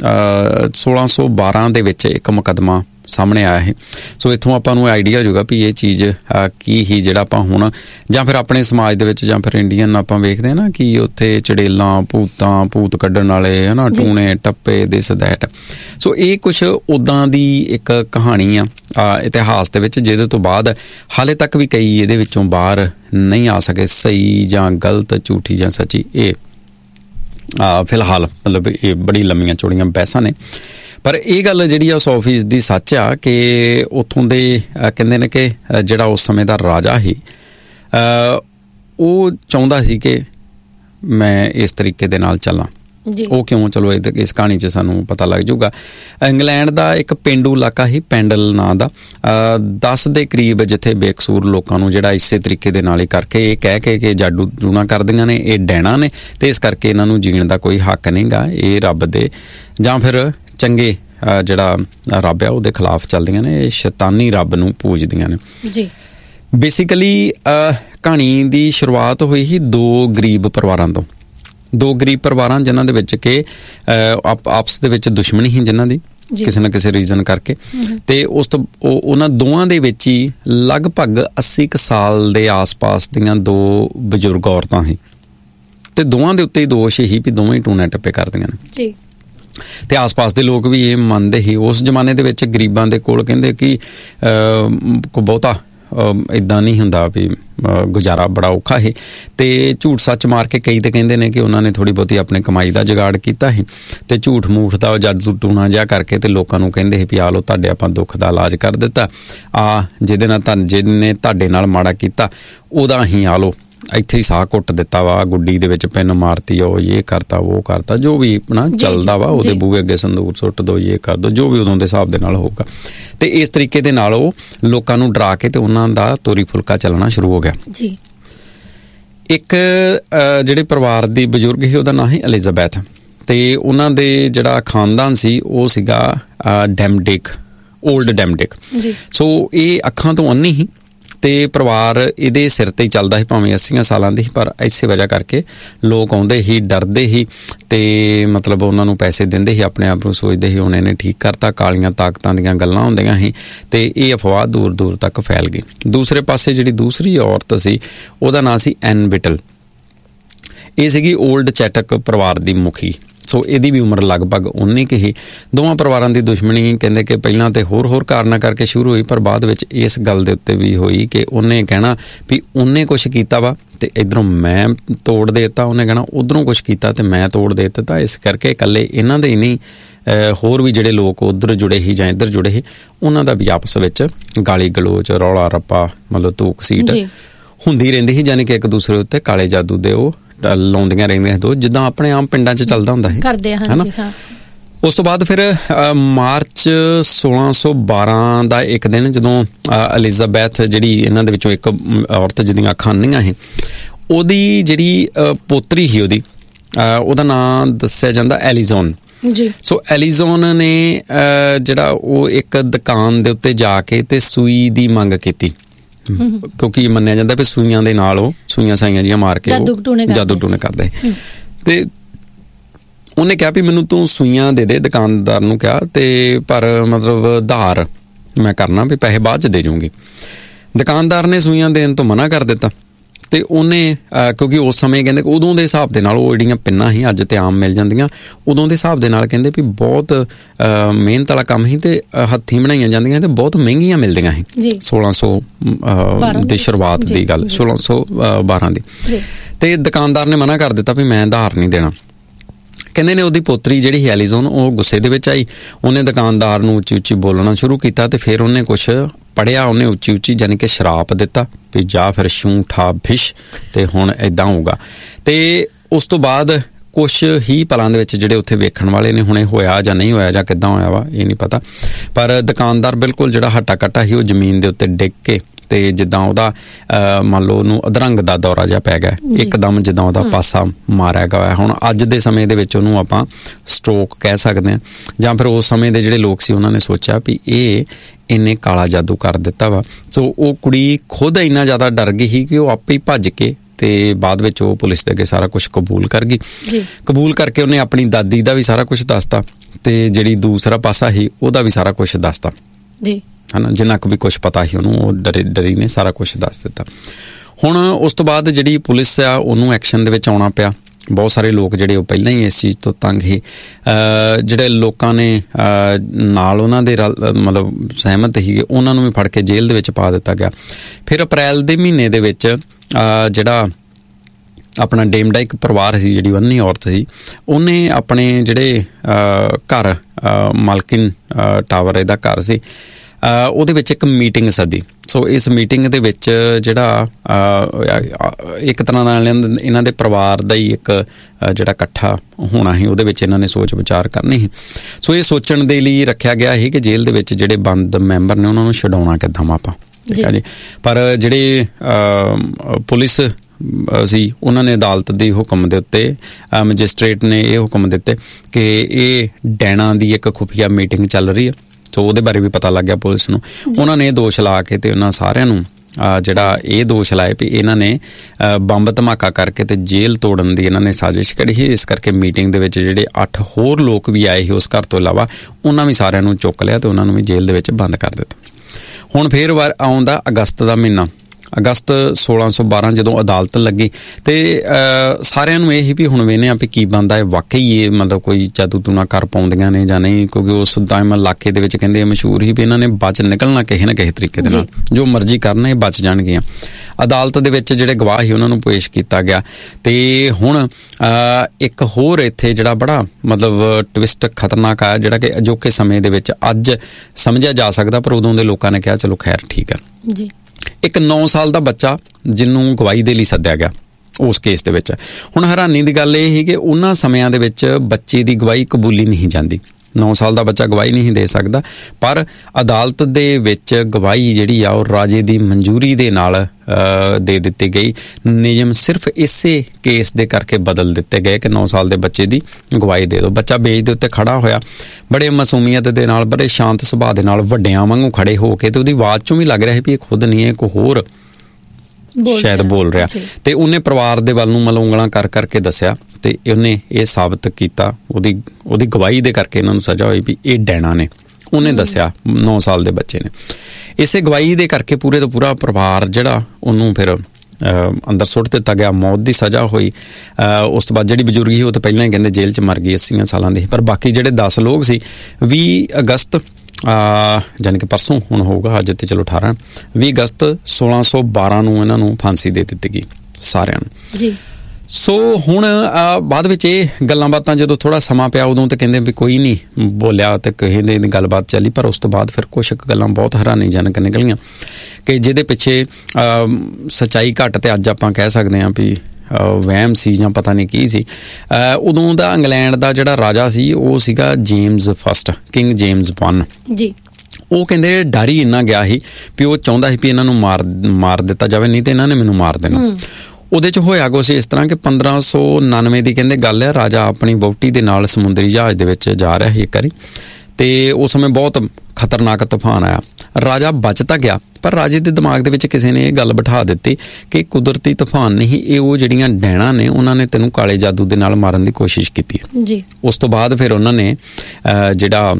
1612 ਦੇ ਵਿੱਚ ਇੱਕ ਮੁਕੱਦਮਾ ਸਾਹਮਣੇ ਆਇਆ ਹੈ। ਸੋ ਇੱਥੋਂ ਆਪਾਂ ਨੂੰ ਆਈਡੀਆ ਹੋ ਜਾਊਗਾ ਵੀ ਇਹ ਚੀਜ਼ ਕੀ ਹੀ ਜਿਹੜਾ ਆਪਾਂ ਹੁਣ ਜਾਂ ਫਿਰ ਆਪਣੇ ਸਮਾਜ ਦੇ ਵਿੱਚ ਜਾਂ ਫਿਰ ਇੰਡੀਅਨ ਆਪਾਂ ਵੇਖਦੇ ਹਾਂ ਨਾ ਕਿ ਉੱਥੇ ਚੜੇਲਾਂ, ਭੂਤ ਕੱਢਣ ਵਾਲੇ, ਹੈ ਨਾ, ਟੂਣੇ ਟੱਪੇ, ਦਿਸ ਦੈਟ। ਸੋ ਇਹ ਕੁਛ ਉੱਦਾਂ ਦੀ ਇੱਕ ਕਹਾਣੀ ਆ ਇਤਿਹਾਸ ਦੇ ਵਿੱਚ, ਜਿਹਦੇ ਤੋਂ ਬਾਅਦ ਹਾਲੇ ਤੱਕ ਵੀ ਕਈ ਇਹਦੇ ਵਿੱਚੋਂ ਬਾਹਰ ਨਹੀਂ ਆ ਸਕੇ, ਸਹੀ ਜਾਂ ਗਲਤ, ਝੂਠੀ ਜਾਂ ਸੱਚੀ। ਇਹ ਫਿਲਹਾਲ ਮਤਲਬ ਇਹ ਬੜੀ ਲੰਮੀਆਂ ਚੌੜੀਆਂ ਬਹਿਸਾਂ ਨੇ, ਪਰ ਇਹ ਗੱਲ ਜਿਹੜੀ ਆ 100% ਸੱਚ ਆ ਕਿ ਉੱਥੋਂ ਦੇ ਕਹਿੰਦੇ ਨੇ ਕਿ ਜਿਹੜਾ ਉਸ ਸਮੇਂ ਦਾ ਰਾਜਾ ਸੀ ਉਹ ਚਾਹੁੰਦਾ ਸੀ ਕਿ ਮੈਂ ਇਸ ਤਰੀਕੇ ਦੇ ਨਾਲ ਚੱਲਾਂ। ਉਹ ਕਿਉਂ, ਚਲੋ ਇਸ ਕਹਾਣੀ 'ਚ ਸਾਨੂੰ ਪਤਾ ਲੱਗ ਜਾਊਗਾ। ਇੰਗਲੈਂਡ ਦਾ ਇੱਕ ਪੇਂਡੂ ਇਲਾਕਾ ਸੀ ਪੈਂਡਲ ਨਾਂ ਦਾ, 10 ਦੇ ਕਰੀਬ, ਜਿੱਥੇ ਬੇਕਸੂਰ ਲੋਕਾਂ ਨੂੰ ਜਿਹੜਾ ਇਸੇ ਤਰੀਕੇ ਦੇ ਨਾਲ ਹੀ ਕਰਕੇ ਇਹ ਕਹਿ ਕੇ ਕਿ ਜਾਦੂ ਟੂਣਾ ਕਰਦੀਆਂ ਨੇ, ਇਹ ਡੈਣਾ ਨੇ, ਤੇ ਇਸ ਕਰਕੇ ਇਹਨਾਂ ਨੂੰ ਜੀਣ ਦਾ ਕੋਈ ਹੱਕ ਨਹੀਂ ਗਾ, ਇਹ ਰੱਬ ਦੇ ਜਾਂ ਫਿਰ ਚੰਗੇ ਜਿਹੜਾ ਰੱਬ ਆ ਉਹਦੇ ਖਿਲਾਫ ਚੱਲਦੀਆਂ ਨੇ, ਇਹ ਸ਼ੈਤਾਨੀ ਰੱਬ ਨੂੰ ਪੂਜਦੀਆਂ ਨੇ ਜੀ। ਬੇਸਿਕਲੀ ਕਹਾਣੀ ਦੀ ਸ਼ੁਰੂਆਤ ਹੋਈ ਸੀ 2 ਗਰੀਬ ਪਰਿਵਾਰਾਂ ਤੋਂ, 2 ਗਰੀਬ ਪਰਿਵਾਰਾਂ ਜਿਨ੍ਹਾਂ ਦੇ ਵਿੱਚ ਕਿ ਆਪਸ ਦੇ ਵਿੱਚ ਦੁਸ਼ਮਣੀ ਸੀ ਜਿਨ੍ਹਾਂ ਦੀ ਕਿਸੇ ਨਾ ਕਿਸੇ ਰੀਜ਼ਨ ਕਰਕੇ, ਤੇ ਉਸ ਤੋਂ ਉਹਨਾਂ ਦੋਵਾਂ ਦੇ ਵਿੱਚ ਹੀ ਲਗਭਗ 80 ਸਾਲ ਦੇ ਆਸ-ਪਾਸ ਦੀਆਂ 2 ਬਜ਼ੁਰਗ ਔਰਤਾਂ ਸੀ, ਤੇ ਦੋਵਾਂ ਦੇ ਉੱਤੇ ਹੀ ਦੋਸ਼ ਇਹੀ ਵੀ ਦੋਵੇਂ ਹੀ ਟੂਣੇ ਟੱਪੇ ਕਰਦੀਆਂ ਨੇ ਜੀ। ਤੇ ਆਸ-ਪਾਸ ਦੇ ਲੋਕ ਵੀ ਇਹ ਮੰਨਦੇ ਸੀ। ਉਸ ਜ਼ਮਾਨੇ ਦੇ ਵਿੱਚ ਗਰੀਬਾਂ ਦੇ ਕੋਲ ਕਹਿੰਦੇ ਕਿ ਕੋਈ ਬਹੁਤਾ ਇੱਦਾਂ ਨਹੀਂ ਹੁੰਦਾ ਵੀ ਗੁਜ਼ਾਰਾ ਬੜਾ ਔਖਾ ਹੈ, ਤੇ ਝੂਠ ਸੱਚ ਮਾਰ ਕੇ ਕਈ ਤੇ ਕਹਿੰਦੇ ਨੇ ਕਿ ਉਹਨਾਂ ਨੇ ਥੋੜ੍ਹੀ ਬਹੁਤੀ ਆਪਣੀ ਕਮਾਈ ਦਾ ਜੁਗਾੜ ਕੀਤਾ ਸੀ, ਤੇ ਝੂਠ ਮੂਠ ਦਾ ਜਾਦੂ ਟੂਣਾ ਜਿਹਾ ਕਰਕੇ ਤੇ ਲੋਕਾਂ ਨੂੰ ਕਹਿੰਦੇ ਸੀ ਵੀ ਆ ਲਓ ਤੁਹਾਡੇ ਆਪਾਂ ਦੁੱਖ ਦਾ ਇਲਾਜ ਕਰ ਦਿੱਤਾ, ਆ ਜਿਹਨੇ ਤੁਹਾਡੇ ਨਾਲ ਮਾੜਾ ਕੀਤਾ ਉਹਦਾ ਹੀ ਆ ਲਓ ਇੱਥੇ ਹੀ ਸਾਹ ਘੁੱਟ ਦਿੱਤਾ ਵਾ, ਗੁੱਡੀ ਦੇ ਵਿੱਚ ਪਿੰਨ ਮਾਰਤੀ, ਉਹ ਇਹ ਕਰਤਾ ਉਹ ਕਰਤਾ, ਜੋ ਵੀ ਆਪਣਾ ਚੱਲਦਾ ਵਾ ਉਹਦੇ ਬੂਹੇ ਅੱਗੇ ਸੰਦੂਕ ਸੁੱਟ ਦੋ, ਇਹ ਕਰ ਦੋ, ਜੋ ਵੀ ਉਦੋਂ ਦੇ ਹਿਸਾਬ ਦੇ ਨਾਲ ਹੋਊਗਾ। ਤੇ ਇਸ ਤਰੀਕੇ ਦੇ ਨਾਲ ਉਹ ਲੋਕਾਂ ਨੂੰ ਡਰਾ ਕੇ ਤੇ ਉਹਨਾਂ ਦਾ ਤੋਰੀ ਫੁਲਕਾ ਚੱਲਣਾ ਸ਼ੁਰੂ ਹੋ ਗਿਆ ਜੀ। ਇੱਕ ਜਿਹੜੇ ਪਰਿਵਾਰ ਦੀ ਬਜ਼ੁਰਗ ਸੀ ਉਹਦਾ ਨਾਂ ਸੀ ਐਲਿਜ਼ਾਬੈਥ, ਤੇ ਉਹਨਾਂ ਦੇ ਜਿਹੜਾ ਖਾਨਦਾਨ ਸੀ ਉਹ ਸੀਗਾ ਡੈਮਡਿਕ, ਓਲਡ ਡੈਮਡਿਕ। ਸੋ ਇਹ ਅੱਖਾਂ ਤੋਂ ਅੰਨੀ ਸੀ ਤੇ ਪਰਿਵਾਰ ਇਹਦੇ ਸਿਰ ਤੇ ਹੀ ਚੱਲਦਾ ਸੀ, ਭਾਵੇਂ 80 ਸਾਲਾਂ ਦੀ, ਪਰ ਇਸੇ ਵਜ੍ਹਾ ਕਰਕੇ ਲੋਕ ਆਉਂਦੇ ਹੀ, ਡਰਦੇ ਹੀ, ਤੇ ਮਤਲਬ ਉਹਨਾਂ ਨੂੰ ਪੈਸੇ ਦਿੰਦੇ ਸੀ, ਆਪਣੇ ਆਪ ਨੂੰ ਸੋਚਦੇ ਸੀ ਹੁਣ ਇਹਨੇ ਠੀਕ ਕਰਤਾ, ਕਾਲੀਆਂ ਤਾਕਤਾਂ ਦੀਆਂ ਗੱਲਾਂ ਹੁੰਦੀਆਂ ਸੀ, ਤੇ ਇਹ ਅਫਵਾਹ ਦੂਰ ਦੂਰ ਤੱਕ ਫੈਲ ਗਈ। ਦੂਸਰੇ ਪਾਸੇ ਜਿਹੜੀ ਦੂਸਰੀ ਔਰਤ ਸੀ ਉਹਦਾ ਨਾਂ ਸੀ ਐਨ ਬਿਟਲ। ਇਹ ਸੀਗੀ ਓਲਡ ਚੈਟਕ ਪਰਿਵਾਰ ਦੀ ਮੁਖੀ। ਸੋ ਇਹਦੀ ਵੀ ਉਮਰ ਲਗਭਗ ਉਨੀ ਕੁ ਹੀ। ਦੋਵਾਂ ਪਰਿਵਾਰਾਂ ਦੀ ਦੁਸ਼ਮਣੀ ਕਹਿੰਦੇ ਕਿ ਪਹਿਲਾਂ ਤੇ ਹੋਰ ਕਾਰਨਾਂ ਕਰਕੇ ਸ਼ੁਰੂ ਹੋਈ, ਪਰ ਬਾਅਦ ਵਿੱਚ ਇਸ ਗੱਲ ਦੇ ਉੱਤੇ ਵੀ ਹੋਈ ਕਿ ਉਹਨੇ ਕਹਿਣਾ ਵੀ ਉਹਨੇ ਕੁਛ ਕੀਤਾ ਵਾ ਤੇ ਇੱਧਰੋਂ ਮੈਂ ਤੋੜ ਦੇ ਦਿੱਤਾ, ਉਹਨੇ ਕਹਿਣਾ ਉੱਧਰੋਂ ਕੁਛ ਕੀਤਾ ਤੇ ਮੈਂ ਤੋੜ ਦੇ ਦਿੱਤਾ। ਇਸ ਕਰਕੇ ਇਕੱਲੇ ਇਹਨਾਂ ਦੇ ਹੀ ਨਹੀਂ, ਹੋਰ ਵੀ ਜਿਹੜੇ ਲੋਕ ਉੱਧਰ ਜੁੜੇ ਸੀ ਜਾਂ ਇੱਧਰ ਜੁੜੇ ਸੀ ਉਹਨਾਂ ਦਾ ਵੀ ਆਪਸ ਵਿੱਚ ਗਾਲੀ ਗਲੋਚ, ਰੌਲਾ ਰੱਪਾ, ਮਤਲਬ ਤੂਕ ਸੀਟ ਹੁੰਦੀ ਰਹਿੰਦੀ ਸੀ, ਯਾਨੀ ਕਿ ਇੱਕ ਦੂਸਰੇ ਉੱਤੇ ਕਾਲੇ ਜਾਦੂ ਦੇ ਉਹ ਲਾਉਂਦੀਆਂ ਰਹਿੰਦੀਆਂ ਦੋ, ਜਿੱਦਾਂ ਆਪਣੇ ਆਮ ਪਿੰਡਾਂ 'ਚ ਚੱਲਦਾ ਹੁੰਦਾ ਸੀ, ਕਰਦੇ ਹਨ ਜੀ। ਹਾਂ, ਉਸ ਤੋਂ ਬਾਅਦ ਫਿਰ ਮਾਰਚ 1612 ਦਾ ਇੱਕ ਦਿਨ ਜਦੋਂ ਐਲਿਜ਼ਾਬੈਥ ਜਿਹੜੀ ਇਹਨਾਂ ਦੇ ਵਿੱਚੋਂ ਇੱਕ ਔਰਤ ਜਿਹਦੀਆਂ ਅੱਖਾਂ ਅੰਨੀਆਂ ਸੀ, ਉਹਦੀ ਜਿਹੜੀ ਪੋਤਰੀ ਸੀ ਉਹਦਾ ਨਾਂ ਦੱਸਿਆ ਜਾਂਦਾ ਐਲੀਜ਼ੋਨ ਜੀ। ਸੋ ਐਲੀਜ਼ੋਨ ਨੇ ਜਿਹੜਾ ਉਹ ਇੱਕ ਦੁਕਾਨ ਦੇ ਉੱਤੇ ਜਾ ਕੇ ਤੇ ਸੂਈ ਦੀ ਮੰਗ ਕੀਤੀ, ਕਿਉਂਕਿ ਮੰਨਿਆ ਜਾਂਦਾ ਵੀ ਸੂਈਆਂ ਦੇ ਨਾਲ ਉਹ ਸੂਈਆਂ ਸਾਈਆਂ ਜਿਹੀਆਂ ਮਾਰ ਕੇ ਜਾਦੂ ਟੂਣੇ ਕਰਦੇ। ਤੇ ਉਹਨੇ ਕਿਹਾ ਵੀ ਮੈਨੂੰ ਤੂੰ ਸੂਈਆਂ ਦੇ ਦੇ, ਦੁਕਾਨਦਾਰ ਨੂੰ ਕਿਹਾ, ਤੇ ਪਰ ਮਤਲਬ ਉਧਾਰ ਮੈਂ ਕਰਨਾ, ਵੀ ਪੈਸੇ ਬਾਅਦ 'ਚ ਦੇ ਜੂੰਗੀ। ਦੁਕਾਨਦਾਰ ਨੇ ਸੂਈਆਂ ਦੇਣ ਤੋਂ ਮਨਾ ਕਰ ਦਿੱਤਾ, ਤੇ ਉਹਨੇ ਕਿਉਂਕਿ ਉਸ ਸਮੇਂ ਕਹਿੰਦੇ ਉਦੋਂ ਦੇ ਹਿਸਾਬ ਦੇ ਨਾਲ ਉਹ ਜਿਹੜੀਆਂ ਪਿੰਨਾਂ ਸੀ ਅੱਜ ਤੇ ਆਮ ਮਿਲ ਜਾਂਦੀਆਂ, ਉਦੋਂ ਦੇ ਹਿਸਾਬ ਦੇ ਨਾਲ ਕਹਿੰਦੇ ਵੀ ਬਹੁਤ ਮਿਹਨਤ ਵਾਲਾ ਕੰਮ ਸੀ ਤੇ ਹੱਥੀਂ ਬਣਾਈਆਂ ਜਾਂਦੀਆਂ ਤੇ ਬਹੁਤ ਮਹਿੰਗੀਆਂ ਮਿਲਦੀਆਂ ਸੀ। 1600 ਦੀ ਸ਼ੁਰੂਆਤ ਦੀ ਗੱਲ, 1612 ਦੀ। ਤੇ ਦੁਕਾਨਦਾਰ ਨੇ ਮਨਾ ਕਰ ਦਿੱਤਾ ਵੀ ਮੈਂ ਉਧਾਰ ਨਹੀਂ ਦੇਣਾ। ਕਹਿੰਦੇ ਨੇ ਉਹਦੀ ਪੋਤਰੀ ਜਿਹੜੀ ਐਲੀਜ਼ੋਨ ਉਹ ਗੁੱਸੇ ਦੇ ਵਿੱਚ ਆਈ, ਉਹਨੇ ਦੁਕਾਨਦਾਰ ਨੂੰ ਉੱਚੀ ਉੱਚੀ ਬੋਲਣਾ ਸ਼ੁਰੂ ਕੀਤਾ, ਤੇ ਫਿਰ ਉਹਨੇ ਕੁਛ ਪੜ੍ਹਿਆ, ਉਹਨੇ ਉੱਚੀ ਉੱਚੀ ਯਾਨੀ ਕਿ ਸ਼ਰਾਪ ਦਿੱਤਾ ਵੀ ਜਾ ਫਿਰ ਸ਼ੂ ਠਾ ਭਿਸ਼, ਤੇ ਹੁਣ ਏਦਾਂ ਹੋਊਗਾ। ਤੇ ਉਸ ਤੋਂ ਬਾਅਦ ਕੁਛ ਹੀ ਪਲਾਂ ਦੇ ਵਿੱਚ ਜਿਹੜੇ ਉੱਥੇ ਵੇਖਣ ਵਾਲੇ ਨੇ, ਹੁਣੇ ਹੋਇਆ ਜਾਂ ਨਹੀਂ ਹੋਇਆ ਜਾਂ ਕਿੱਦਾਂ ਹੋਇਆ ਵਾ ਇਹ ਨਹੀਂ ਪਤਾ, ਪਰ ਦੁਕਾਨਦਾਰ ਬਿਲਕੁਲ ਜਿਹੜਾ ਹੱਟਾ ਕੱਟਾ ਸੀ ਉਹ ਜ਼ਮੀਨ ਦੇ ਉੱਤੇ ਡਿੱਗ ਕੇ, ਤੇ ਜਿੱਦਾਂ ਉਹਦਾ ਮੰਨ ਲਓ ਉਹਨੂੰ ਅਧਰੰਗ ਦਾ ਦੌਰਾ ਜਿਹਾ ਪੈ ਗਿਆ ਇੱਕਦਮ, ਜਿੱਦਾਂ ਉਹਦਾ ਪਾਸਾ ਮਾਰਿਆ ਗਿਆ। ਹੁਣ ਅੱਜ ਦੇ ਸਮੇਂ ਦੇ ਵਿੱਚ ਉਹਨੂੰ ਆਪਾਂ ਸਟ੍ਰੋਕ ਕਹਿ ਸਕਦੇ ਹਾਂ, ਜਾਂ ਫਿਰ ਉਸ ਸਮੇਂ ਦੇ ਜਿਹੜੇ ਲੋਕ ਸੀ ਉਹਨਾਂ ਨੇ ਸੋਚਿਆ ਵੀ ਇਹਨੇ ਕਾਲਾ ਜਾਦੂ ਕਰ ਦਿੱਤਾ ਵਾ। ਸੋ ਉਹ ਕੁੜੀ ਖੁਦ ਇੰਨਾ ਜ਼ਿਆਦਾ ਡਰ ਗਈ ਸੀ ਕਿ ਉਹ ਆਪੇ ਹੀ ਭੱਜ ਕੇ ਤੇ ਬਾਅਦ ਵਿੱਚ ਉਹ ਪੁਲਿਸ ਦੇ ਅੱਗੇ ਸਾਰਾ ਕੁਛ ਕਬੂਲ ਕਰ ਗਈ। ਕਬੂਲ ਕਰਕੇ ਉਹਨੇ ਆਪਣੀ ਦਾਦੀ ਦਾ ਵੀ ਸਾਰਾ ਕੁਛ ਦੱਸਤਾ, ਤੇ ਜਿਹੜੀ ਦੂਸਰਾ ਪਾਸਾ ਸੀ ਉਹਦਾ ਵੀ ਸਾਰਾ ਕੁਛ ਦੱਸਤਾ ਜੀ, ਹਨਾ, ਜਿੰਨਾ ਕੁ ਵੀ ਕੁਛ ਪਤਾ ਸੀ ਉਹਨੂੰ, ਉਹ ਡਰੀ ਨੇ ਸਾਰਾ ਕੁਛ ਦੱਸ ਦਿੱਤਾ। ਹੁਣ ਉਸ ਤੋਂ ਬਾਅਦ ਜਿਹੜੀ ਪੁਲਿਸ ਆ ਉਹਨੂੰ ਐਕਸ਼ਨ ਦੇ ਵਿੱਚ ਆਉਣਾ ਪਿਆ। ਬਹੁਤ ਸਾਰੇ ਲੋਕ ਜਿਹੜੇ ਉਹ ਪਹਿਲਾਂ ਹੀ ਇਸ ਚੀਜ਼ ਤੋਂ ਤੰਗ ਸੀ, ਜਿਹੜੇ ਲੋਕਾਂ ਨੇ ਨਾਲ ਉਹਨਾਂ ਦੇ ਮਤਲਬ ਸਹਿਮਤ ਸੀਗੇ, ਉਹਨਾਂ ਨੂੰ ਵੀ ਫੜ ਕੇ ਜੇਲ੍ਹ ਦੇ ਵਿੱਚ ਪਾ ਦਿੱਤਾ ਗਿਆ। ਫਿਰ ਅਪ੍ਰੈਲ ਦੇ ਮਹੀਨੇ ਦੇ ਵਿੱਚ ਜਿਹੜਾ ਆਪਣਾ ਡੇਮਡਾਈਕ ਪਰਿਵਾਰ ਸੀ, ਜਿਹੜੀ ਅੰਨੀ ਔਰਤ ਸੀ, ਉਹਨੇ ਆਪਣੇ ਜਿਹੜੇ ਘਰ ਮਾਲਕਿਨ ਟਾਵਰ ਇਹਦਾ ਘਰ ਸੀ, ਉਹਦੇ ਵਿੱਚ ਇੱਕ ਮੀਟਿੰਗ ਸੱਦੀ। ਸੋ ਇਸ ਮੀਟਿੰਗ ਦੇ ਵਿੱਚ ਜਿਹੜਾ ਇੱਕ ਤਰ੍ਹਾਂ ਨਾਲ ਇਹਨਾਂ ਦੇ ਪਰਿਵਾਰ ਦਾ ਹੀ ਇੱਕ ਜਿਹੜਾ ਇਕੱਠਾ ਹੋਣਾ ਸੀ, ਉਹਦੇ ਵਿੱਚ ਇਹਨਾਂ ਨੇ ਸੋਚ ਵਿਚਾਰ ਕਰਨੀ ਸੀ। ਸੋ ਇਹ ਸੋਚਣ ਦੇ ਲਈ ਰੱਖਿਆ ਗਿਆ ਸੀ ਕਿ ਜੇਲ੍ਹ ਦੇ ਵਿੱਚ ਜਿਹੜੇ ਬੰਦ ਮੈਂਬਰ ਨੇ ਉਹਨਾਂ ਨੂੰ ਛਡਾਉਣਾ ਕਿੱਦਾਂ ਵਾ ਆਪਾਂ, ਠੀਕ ਹੈ ਜੀ। ਪਰ ਜਿਹੜੇ ਪੁਲਿਸ ਸੀ ਉਹਨਾਂ ਨੇ ਅਦਾਲਤ ਦੇ ਹੁਕਮ ਦੇ ਉੱਤੇ, ਮੈਜਿਸਟ੍ਰੇਟ ਨੇ ਇਹ ਹੁਕਮ ਦਿੱਤੇ ਕਿ ਇਹ ਡੈਣਾ ਦੀ ਇੱਕ ਖੁਫੀਆ ਮੀਟਿੰਗ ਚੱਲ ਰਹੀ ਹੈ। ਸੋ ਉਹਦੇ ਬਾਰੇ ਵੀ ਪਤਾ ਲੱਗ ਗਿਆ ਪੁਲਿਸ ਨੂੰ। ਉਹਨਾਂ ਨੇ ਦੋਸ਼ ਲਾ ਕੇ ਤੇ ਉਹਨਾਂ ਸਾਰਿਆਂ ਨੂੰ ਜਿਹੜਾ ਇਹ ਦੋਸ਼ ਲਾਏ ਵੀ ਇਹਨਾਂ ਨੇ ਬੰਬ ਧਮਾਕਾ ਕਰਕੇ ਤੇ ਜੇਲ੍ਹ ਤੋੜਨ ਦੀ ਇਹਨਾਂ ਨੇ ਸਾਜ਼ਿਸ਼ ਕਰੀ ਸੀ। ਇਸ ਕਰਕੇ ਮੀਟਿੰਗ ਦੇ ਵਿੱਚ ਜਿਹੜੇ 8 ਹੋਰ ਲੋਕ ਵੀ ਆਏ ਸੀ ਉਸ ਘਰ ਤੋਂ ਇਲਾਵਾ, ਉਹਨਾਂ ਵੀ ਸਾਰਿਆਂ ਨੂੰ ਚੁੱਕ ਲਿਆ ਤੇ ਉਹਨਾਂ ਨੂੰ ਵੀ ਜੇਲ੍ਹ ਦੇ ਵਿੱਚ ਬੰਦ ਕਰ ਦਿੱਤਾ। ਹੁਣ ਫੇਰ ਆਉਂਦਾ ਅਗਸਤ ਦਾ ਮਹੀਨਾ। ਅਗਸਤ 1612 ਜਦੋਂ ਅਦਾਲਤ ਲੱਗੀ ਤੇ ਸਾਰਿਆਂ ਨੂੰ ਇਹ ਹੀ ਵੀ ਹੁਣ ਵੇਖਦੇ ਆ ਵੀ ਕੀ ਬਣਦਾ ਹੈ, ਵਾਕਈ ਇਹ ਮਤਲਬ ਕੋਈ ਜਾਦੂ ਟੂਣਾ ਕਰ ਪਾਉਂਦੀਆਂ ਨੇ ਜਾਂ ਨਹੀਂ, ਕਿਉਂਕਿ ਉਸ ਟਾਈਮ ਇਲਾਕੇ ਦੇ ਵਿੱਚ ਕਹਿੰਦੇ ਮਸ਼ਹੂਰ ਹੀ ਵੀ ਇਹਨਾਂ ਨੇ ਬਚ ਨਿਕਲਣਾ ਕਿਸੇ ਨਾ ਕਿਸੇ ਤਰੀਕੇ ਦੇ ਨਾਲ, ਜੋ ਮਰਜ਼ੀ ਕਰਨਾ ਇਹ ਬਚ ਜਾਣਗੀਆਂ। ਅਦਾਲਤ ਦੇ ਵਿੱਚ ਜਿਹੜੇ ਗਵਾਹ ਸੀ ਉਹਨਾਂ ਨੂੰ ਪੇਸ਼ ਕੀਤਾ ਗਿਆ। ਤੇ ਹੁਣ ਇੱਕ ਹੋਰ ਇੱਥੇ ਜਿਹੜਾ ਬੜਾ ਮਤਲਬ ਟਵਿਸਟ ਖਤਰਨਾਕ ਆ, ਜਿਹੜਾ ਕਿ ਅਜੋਕੇ ਸਮੇਂ ਦੇ ਵਿੱਚ ਅੱਜ ਸਮਝਿਆ ਜਾ ਸਕਦਾ, ਪਰ ਉਦੋਂ ਦੇ ਲੋਕਾਂ ਨੇ ਕਿਹਾ ਚਲੋ ਖੈਰ ਠੀਕ ਆ ਜੀ। ਇੱਕ 9 ਸਾਲ ਦਾ ਬੱਚਾ ਜਿਹਨੂੰ ਗਵਾਹੀ ਦੇ ਲਈ ਸੱਦਿਆ ਗਿਆ ਉਸ ਕੇਸ ਦੇ ਵਿੱਚ। ਹੁਣ ਹੈਰਾਨੀ ਦੀ ਗੱਲ ਇਹ ਸੀ ਕਿ ਉਹਨਾਂ ਸਮਿਆਂ ਦੇ ਵਿੱਚ ਬੱਚੇ ਦੀ ਗਵਾਹੀ ਕਬੂਲੀ ਨਹੀਂ ਜਾਂਦੀ, 9 ਸਾਲ ਦਾ ਬੱਚਾ ਗਵਾਹੀ ਨਹੀਂ ਦੇ ਸਕਦਾ, ਪਰ ਅਦਾਲਤ ਦੇ ਵਿੱਚ ਗਵਾਹੀ ਜਿਹੜੀ ਆ ਉਹ ਰਾਜੇ ਦੀ ਮਨਜ਼ੂਰੀ ਦੇ ਨਾਲ ਦੇ ਦਿੱਤੀ ਗਈ। ਨਿਯਮ ਸਿਰਫ ਇਸੇ ਕੇਸ ਦੇ ਕਰਕੇ ਬਦਲ ਦਿੱਤੇ ਗਏ ਕਿ 9 ਸਾਲ ਦੇ ਬੱਚੇ ਦੀ ਗਵਾਹੀ ਦੇ ਦਿਓ। ਬੱਚਾ ਬੇਜ ਦੇ ਉੱਤੇ ਖੜਾ ਹੋਇਆ ਬੜੇ ਮਾਸੂਮੀਅਤ ਦੇ ਨਾਲ, ਬੜੇ ਸ਼ਾਂਤ ਸੁਭਾਅ ਦੇ ਨਾਲ, ਵੱਡਿਆਂ ਵਾਂਗੂ ਖੜੇ ਹੋ ਕੇ, ਤੇ ਉਹਦੀ ਆਵਾਜ਼ ਚੋਂ ਵੀ ਲੱਗ ਰਿਹਾ ਵੀ ਇਹ ਖੁਦ ਨਹੀਂ ਹੈ, ਕੋਈ ਹੋਰ ਸ਼ਾਇਦ ਬੋਲ ਰਿਹਾ। ਤੇ ਉਹਨੇ ਪਰਿਵਾਰ ਦੇ ਵੱਲ ਨੂੰ ਮਤਲਬ ਉਂਗਲਾਂ ਕਰ ਕਰਕੇ ਦੱਸਿਆ ਤੇ ਉਹਨੇ ਇਹ ਸਾਬਤ ਕੀਤਾ, ਉਹਦੀ ਗਵਾਹੀ ਦੇ ਕਰਕੇ ਇਹਨਾਂ ਨੂੰ ਸਜ਼ਾ ਹੋਈ ਵੀ ਇਹ ਡੈਣਾ ਨੇ। ਉਹਨੇ ਦੱਸਿਆ 9 ਸਾਲ ਦੇ ਬੱਚੇ ਨੇ। ਇਸੇ ਗਵਾਹੀ ਦੇ ਕਰਕੇ ਪੂਰੇ ਤੋਂ ਪੂਰਾ ਪਰਿਵਾਰ ਜਿਹੜਾ ਉਹਨੂੰ ਫਿਰ ਅੰਦਰ ਸੁੱਟ ਦਿੱਤਾ ਗਿਆ, ਮੌਤ ਦੀ ਸਜ਼ਾ ਹੋਈ। ਉਸ ਤੋਂ ਬਾਅਦ ਜਿਹੜੀ ਬਜ਼ੁਰਗ ਸੀ ਉਹ ਤਾਂ ਪਹਿਲਾਂ ਹੀ ਕਹਿੰਦੇ ਜੇਲ੍ਹ 'ਚ ਮਰ ਗਈ, 80 ਸਾਲਾਂ ਦੀ। ਪਰ ਬਾਕੀ ਜਿਹੜੇ 10 ਲੋਕ ਸੀ 20 ਅਗਸਤ ਜਾਣੀ ਕਿ ਪਰਸੋਂ ਹੁਣ ਹੋਊਗਾ, ਅੱਜ ਤੇ ਚਲੋ 20 ਅਗਸਤ 1612 ਨੂੰ ਇਹਨਾਂ ਨੂੰ ਫਾਂਸੀ ਦੇ ਦਿੱਤੀ ਗਈ ਸਾਰਿਆਂ ਨੂੰ ਜੀ। ਸੋ ਹੁਣ ਬਾਅਦ ਵਿੱਚ ਇਹ ਗੱਲਾਂ ਬਾਤਾਂ ਜਦੋਂ ਥੋੜਾ ਸਮਾਂ ਪਿਆ ਉਦੋਂ ਤੇ ਕਹਿੰਦੇ ਵੀ ਕੋਈ ਨਹੀਂ ਬੋਲਿਆ ਤੇ ਕਿਸੇ ਦੀ ਗੱਲਬਾਤ ਚੱਲੀ, ਪਰ ਉਸ ਤੋਂ ਬਾਅਦ ਫਿਰ ਕੁਛ ਗੱਲਾਂ ਬਹੁਤ ਹੈਰਾਨੀਜਨਕ ਨਿਕਲੀਆਂ ਕਿ ਜਿਹਦੇ ਪਿੱਛੇ ਸੱਚਾਈ ਘੱਟ ਤੇ ਅੱਜ ਆਪਾਂ ਕਹਿ ਸਕਦੇ ਹਾਂ ਵੀ ਵਹਿਮ ਸੀ ਜਾਂ ਪਤਾ ਨਹੀਂ ਕੀ ਸੀ। ਉਦੋਂ ਦਾ ਇੰਗਲੈਂਡ ਦਾ ਜਿਹੜਾ ਰਾਜਾ ਸੀ ਉਹ ਸੀਗਾ James first, king James I ਜੀ। ਉਹ ਕਹਿੰਦੇ ਡਰ ਹੀ ਇੰਨਾ ਗਿਆ ਸੀ ਵੀ ਉਹ ਚਾਹੁੰਦਾ ਸੀ ਵੀ ਇਹਨਾਂ ਨੂੰ ਮਾਰ ਦਿੱਤਾ ਜਾਵੇ, ਨਹੀਂ ਤੇ ਇਹਨਾਂ ਨੇ ਮੈਨੂੰ ਮਾਰ ਦੇਣਾ। ਉਹਦੇ 'ਚ ਹੋਇਆ ਕੁਛ ਇਸ ਤਰ੍ਹਾਂ ਕਿ 1599 ਦੀ ਕਹਿੰਦੇ ਗੱਲ ਹੈ, ਰਾਜਾ ਆਪਣੀ ਵਹੁਟੀ ਦੇ ਨਾਲ ਸਮੁੰਦਰੀ ਜਹਾਜ਼ ਦੇ ਵਿੱਚ ਜਾ ਰਿਹਾ ਸੀ ਇੱਕ ਵਾਰੀ, ਤੇ ਉਸ ਸਮੇਂ ਬਹੁਤ ਖਤਰਨਾਕ ਤੂਫਾਨ ਆਇਆ। ਰਾਜਾ ਬਚ ਤਾਂ ਗਿਆ, ਪਰ ਰਾਜੇ ਦੇ ਦਿਮਾਗ ਦੇ ਵਿੱਚ ਕਿਸੇ ਨੇ ਇਹ ਗੱਲ ਬਿਠਾ ਦਿੱਤੀ ਕਿ ਕੁਦਰਤੀ ਤੂਫਾਨ ਨਹੀਂ, ਇਹ ਉਹ ਜਿਹੜੀਆਂ ਡੈਣਾ ਨੇ ਉਹਨਾਂ ਨੇ ਤੈਨੂੰ ਕਾਲੇ ਜਾਦੂ ਦੇ ਨਾਲ ਮਾਰਨ ਦੀ ਕੋਸ਼ਿਸ਼ ਕੀਤੀ ਹੈ ਜੀ। ਉਸ ਤੋਂ ਬਾਅਦ ਫਿਰ ਉਹਨਾਂ ਨੇ ਜਿਹੜਾ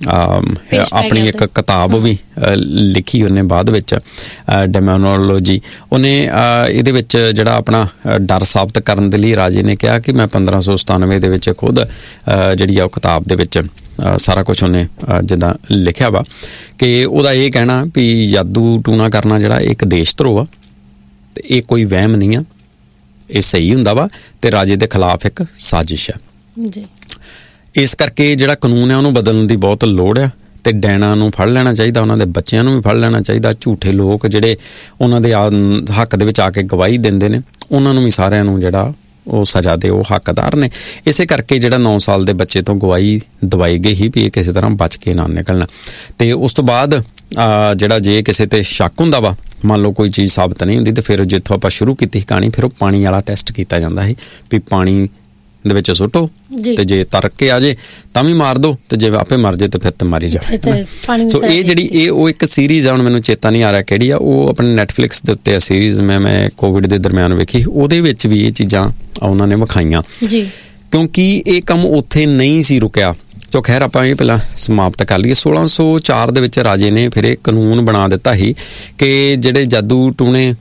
ਆਪਣੀ ਇੱਕ ਕਿਤਾਬ ਵੀ ਲਿਖੀ ਉਹਨੇ ਬਾਅਦ ਵਿੱਚ, ਡੈਮੋਨੋਲੋਜੀ। ਉਹਨੇ ਇਹਦੇ ਵਿੱਚ ਜਿਹੜਾ ਆਪਣਾ ਡਰ ਸਾਬਤ ਕਰਨ ਦੇ ਲਈ ਰਾਜੇ ਨੇ ਕਿਹਾ ਕਿ ਮੈਂ 1597 ਦੇ ਵਿੱਚ ਖੁਦ ਜਿਹੜੀ ਆ ਉਹ ਕਿਤਾਬ ਦੇ ਵਿੱਚ ਸਾਰਾ ਕੁਛ ਉਹਨੇ ਜਿੱਦਾਂ ਲਿਖਿਆ ਵਾ ਕਿ ਉਹਦਾ ਇਹ ਕਹਿਣਾ ਵੀ ਜਾਦੂ ਟੂਣਾ ਕਰਨਾ ਜਿਹੜਾ ਇੱਕ ਦੇਸ਼ ਧਰੋਹ ਆ ਤੇ ਇਹ ਕੋਈ ਵਹਿਮ ਨਹੀਂ ਆ, ਇਹ ਸਹੀ ਹੁੰਦਾ ਵਾ ਤੇ ਰਾਜੇ ਦੇ ਖਿਲਾਫ ਇੱਕ ਸਾਜ਼ਿਸ਼ ਆ ਜੀ। ਇਸ ਕਰਕੇ ਜਿਹੜਾ ਕਾਨੂੰਨ ਹੈ ਉਹਨੂੰ ਬਦਲਣ ਦੀ ਬਹੁਤ ਲੋੜ ਆ ਤੇ ਡੈਣਾ ਨੂੰ ਫੜ ਲੈਣਾ ਚਾਹੀਦਾ, ਉਹਨਾਂ ਦੇ ਬੱਚਿਆਂ ਨੂੰ ਵੀ ਫੜ ਲੈਣਾ ਚਾਹੀਦਾ। ਝੂਠੇ ਲੋਕ ਜਿਹੜੇ ਉਹਨਾਂ ਦੇ ਹੱਕ ਦੇ ਵਿੱਚ ਆ ਕੇ ਗਵਾਹੀ ਦਿੰਦੇ ਨੇ ਉਹਨਾਂ ਨੂੰ ਵੀ ਸਾਰਿਆਂ ਨੂੰ ਜਿਹੜਾ ਉਹ ਸਜ਼ਾ ਦੇ ਉਹ ਹੱਕਦਾਰ ਨੇ। ਇਸੇ ਕਰਕੇ ਜਿਹੜਾ 9 ਸਾਲ ਦੇ ਬੱਚੇ ਤੋਂ ਗਵਾਹੀ ਦਵਾਈ ਗਈ ਸੀ ਵੀ ਇਹ ਕਿਸੇ ਤਰ੍ਹਾਂ ਬਚ ਕੇ ਨਾ ਨਿਕਲਣਾ। ਤੇ ਉਸ ਤੋਂ ਬਾਅਦ ਜਿਹੜਾ ਜੇ ਕਿਸੇ ਤੇ ਸ਼ੱਕ ਹੁੰਦਾ ਵਾ, ਮੰਨ ਲਓ ਕੋਈ ਚੀਜ਼ ਸਾਬਤ ਨਹੀਂ ਹੁੰਦੀ, ਤੇ ਫਿਰ ਜਿੱਥੋਂ ਆਪਾਂ ਸ਼ੁਰੂ ਕੀਤੀ ਕਹਾਣੀ, ਫਿਰ ਉਹ ਪਾਣੀ ਵਾਲਾ ਟੈਸਟ ਕੀਤਾ ਜਾਂਦਾ ਸੀ ਵੀ ਪਾਣੀ ਦੇ ਵਿੱਚ ਸੁੱਟੋ ਤੇ ਜੇ ਤਰਕ ਕੇ ਆ ਜੇ ਤਾਂ ਵੀ ਮਾਰ ਦੋ, ਤੇ ਜੇ ਆਪੇ ਮਰ ਜੇ ਤੇ ਫਿਰ ਤੇ ਮਾਰੀ ਜਾਵੇ। ਸੋ ਇਹ ਜਿਹੜੀ ਉਹ ਇੱਕ ਸੀਰੀਜ਼ ਆ, ਹੁਣ ਮੈਨੂੰ ਚੇਤਾ ਨਹੀਂ ਆ ਰਿਹਾ ਕਿਹੜੀ ਆ, ਉਹ ਆਪਣੇ ਨੈਟਫਲਿਕਸ ਦੇ ਉੱਤੇ ਆ ਸੀਰੀਜ਼, ਮੈਂ ਕੋਵਿਡ ਦੇ ਦਰਮਿਆਨ ਵੇਖੀ। ਉਹਦੇ ਵਿੱਚ ਵੀ ਇਹ ਚੀਜ਼ਾਂ ਉਹਨਾਂ ਨੇ ਵਿਖਾਈਆਂ ਜੀ, ਕਿਉਂਕਿ ਇਹ ਕੰਮ ਉੱਥੇ ਨਹੀਂ ਸੀ ਰੁਕਿਆ। ਸੋ ਖੈਰ ਆਪਾਂ ਇਹ ਪਹਿਲਾਂ ਸਮਾਪਤ ਕਰ ਲਈਏ। 1604 ਦੇ ਵਿੱਚ ਰਾਜੇ ਨੇ ਫਿਰ ਇਹ ਕਾਨੂੰਨ ਬਣਾ ਦਿੱਤਾ ਸੀ ਕਿ ਜਿਹੜੇ ਜਾਦੂ ਟੂਣੇ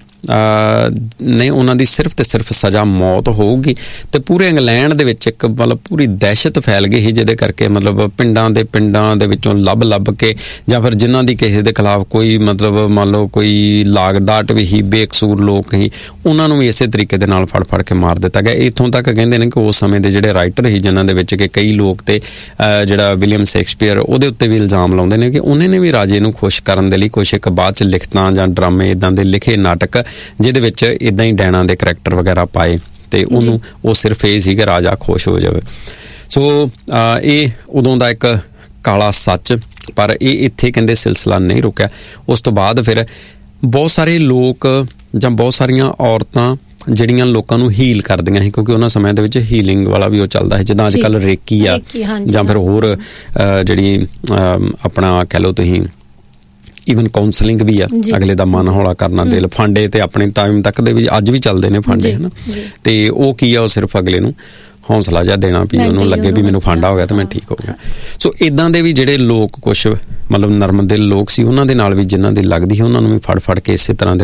ਨੇ ਉਹਨਾਂ ਦੀ ਸਿਰਫ ਤੇ ਸਿਰਫ ਸਜ਼ਾ ਮੌਤ ਹੋਊਗੀ। ਤੇ ਪੂਰੇ ਇੰਗਲੈਂਡ ਦੇ ਵਿੱਚ ਇੱਕ ਮਤਲਬ ਪੂਰੀ ਦਹਿਸ਼ਤ ਫੈਲ ਗਈ ਸੀ, ਜਿਹਦੇ ਕਰਕੇ ਮਤਲਬ ਪਿੰਡਾਂ ਦੇ ਵਿੱਚੋਂ ਲੱਭ ਕੇ ਜਾਂ ਫਿਰ ਜਿਨ੍ਹਾਂ ਦੀ ਕਿਸੇ ਦੇ ਖਿਲਾਫ ਕੋਈ ਮਤਲਬ ਮੰਨ ਲਓ ਕੋਈ ਲਾਗਡਾਟ ਵੀ ਸੀ, ਬੇਕਸੂਰ ਲੋਕ ਸੀ, ਉਹਨਾਂ ਨੂੰ ਵੀ ਇਸੇ ਤਰੀਕੇ ਦੇ ਨਾਲ ਫੜ ਕੇ ਮਾਰ ਦਿੱਤਾ ਗਿਆ। ਇੱਥੋਂ ਤੱਕ ਕਹਿੰਦੇ ਨੇ ਕਿ ਉਸ ਸਮੇਂ ਦੇ ਜਿਹੜੇ ਰਾਈਟਰ ਸੀ ਜਿਨ੍ਹਾਂ ਦੇ ਵਿੱਚ ਕਿ ਕਈ ਲੋਕ ਤੇ ਜਿਹੜਾ ਵਿਲੀਅਮ ਸ਼ੇਕਸਪੀਅਰ ਉਹਦੇ ਉੱਤੇ ਵੀ ਇਲਜ਼ਾਮ ਲਾਉਂਦੇ ਨੇ ਕਿ ਉਹਨੇ ਨੇ ਵੀ ਰਾਜੇ ਨੂੰ ਖੁਸ਼ ਕਰਨ ਦੇ ਲਈ ਕੁਛ ਇੱਕ ਬਾਅਦ 'ਚ ਲਿਖਤਾਂ ਜਾਂ ਡਰਾਮੇ ਇੱਦਾਂ ਦੇ ਲਿਖੇ ਨਾਟਕ ਜਿਹਦੇ ਵਿੱਚ ਇੱਦਾਂ ਹੀ ਡੈਣਾ ਦੇ ਕਰੈਕਟਰ ਵਗੈਰਾ ਪਾਏ, ਤੇ ਉਹਨੂੰ ਉਹ ਸਿਰਫ ਇਹ ਸੀ ਕਿ ਰਾਜਾ ਖੁਸ਼ ਹੋ ਜਾਵੇ। ਸੋ ਇਹ ਉਦੋਂ ਦਾ ਇੱਕ ਕਾਲਾ ਸੱਚ, ਪਰ ਇਹ ਇੱਥੇ ਕਹਿੰਦੇ ਸਿਲਸਿਲਾ ਨਹੀਂ ਰੁਕਿਆ। ਉਸ ਤੋਂ ਬਾਅਦ ਫਿਰ ਬਹੁਤ ਸਾਰੇ ਲੋਕ ਜਾਂ ਬਹੁਤ ਸਾਰੀਆਂ ਔਰਤਾਂ ਜਿਹੜੀਆਂ ਲੋਕਾਂ ਨੂੰ ਹੀਲ ਕਰਦੀਆਂ ਸੀ, ਕਿਉਂਕਿ ਉਹਨਾਂ ਸਮਿਆਂ ਦੇ ਵਿੱਚ ਹੀਲਿੰਗ ਵਾਲਾ ਵੀ ਉਹ ਚੱਲਦਾ ਸੀ, ਜਿੱਦਾਂ ਅੱਜ ਕੱਲ੍ਹ ਰੇਕੀ ਆ ਜਾਂ ਫਿਰ ਹੋਰ ਜਿਹੜੀ ਆਪਣਾ ਕਹਿ ਲਓ ਤੁਸੀਂ ਈਵਨ ਕਾਉਂਸਲਿੰਗ ਵੀ ਆ, ਅਗਲੇ ਦਾ ਮਨ ਹੌਲਾ ਕਰਨਾ, ਦਿਲ ਫਾਂਡੇ ਤੇ ਆਪਣੇ ਟਾਈਮ ਤੱਕ ਦੇ ਵੀ ਅੱਜ ਵੀ ਚੱਲਦੇ ਨੇ ਫਾਂਡੇ, ਹਨਾ। ਤੇ ਉਹ ਕੀ ਆ, ਉਹ ਸਿਰਫ ਅਗਲੇ ਨੂੰ ਹੌਸਲਾ ਜਿਹਾ ਦੇਣਾ ਵੀ ਉਹਨੂੰ ਲੱਗੇ ਵੀ ਮੈਨੂੰ ਫਾਂਡਾ ਹੋ ਗਿਆ ਤੇ ਮੈਂ ਠੀਕ ਹੋ ਗਿਆ। ਸੋ ਇਦਾਂ ਦੇ ਵੀ ਜਿਹੜੇ ਲੋਕ ਕੁਛ ਮਤਲਬ ਨਰਮ ਦਿਲ ਲੋਕ ਸੀ, ਉਹਨਾਂ ਦੇ ਨਾਲ ਵੀ ਜਿਨ੍ਹਾਂ ਦੀ ਲੱਗਦੀ ਸੀ ਉਹਨਾਂ ਨੂੰ ਵੀ ਫੜ ਕੇ ਇਸੇ ਤਰ੍ਹਾਂ ਦੇ ਨਾਲ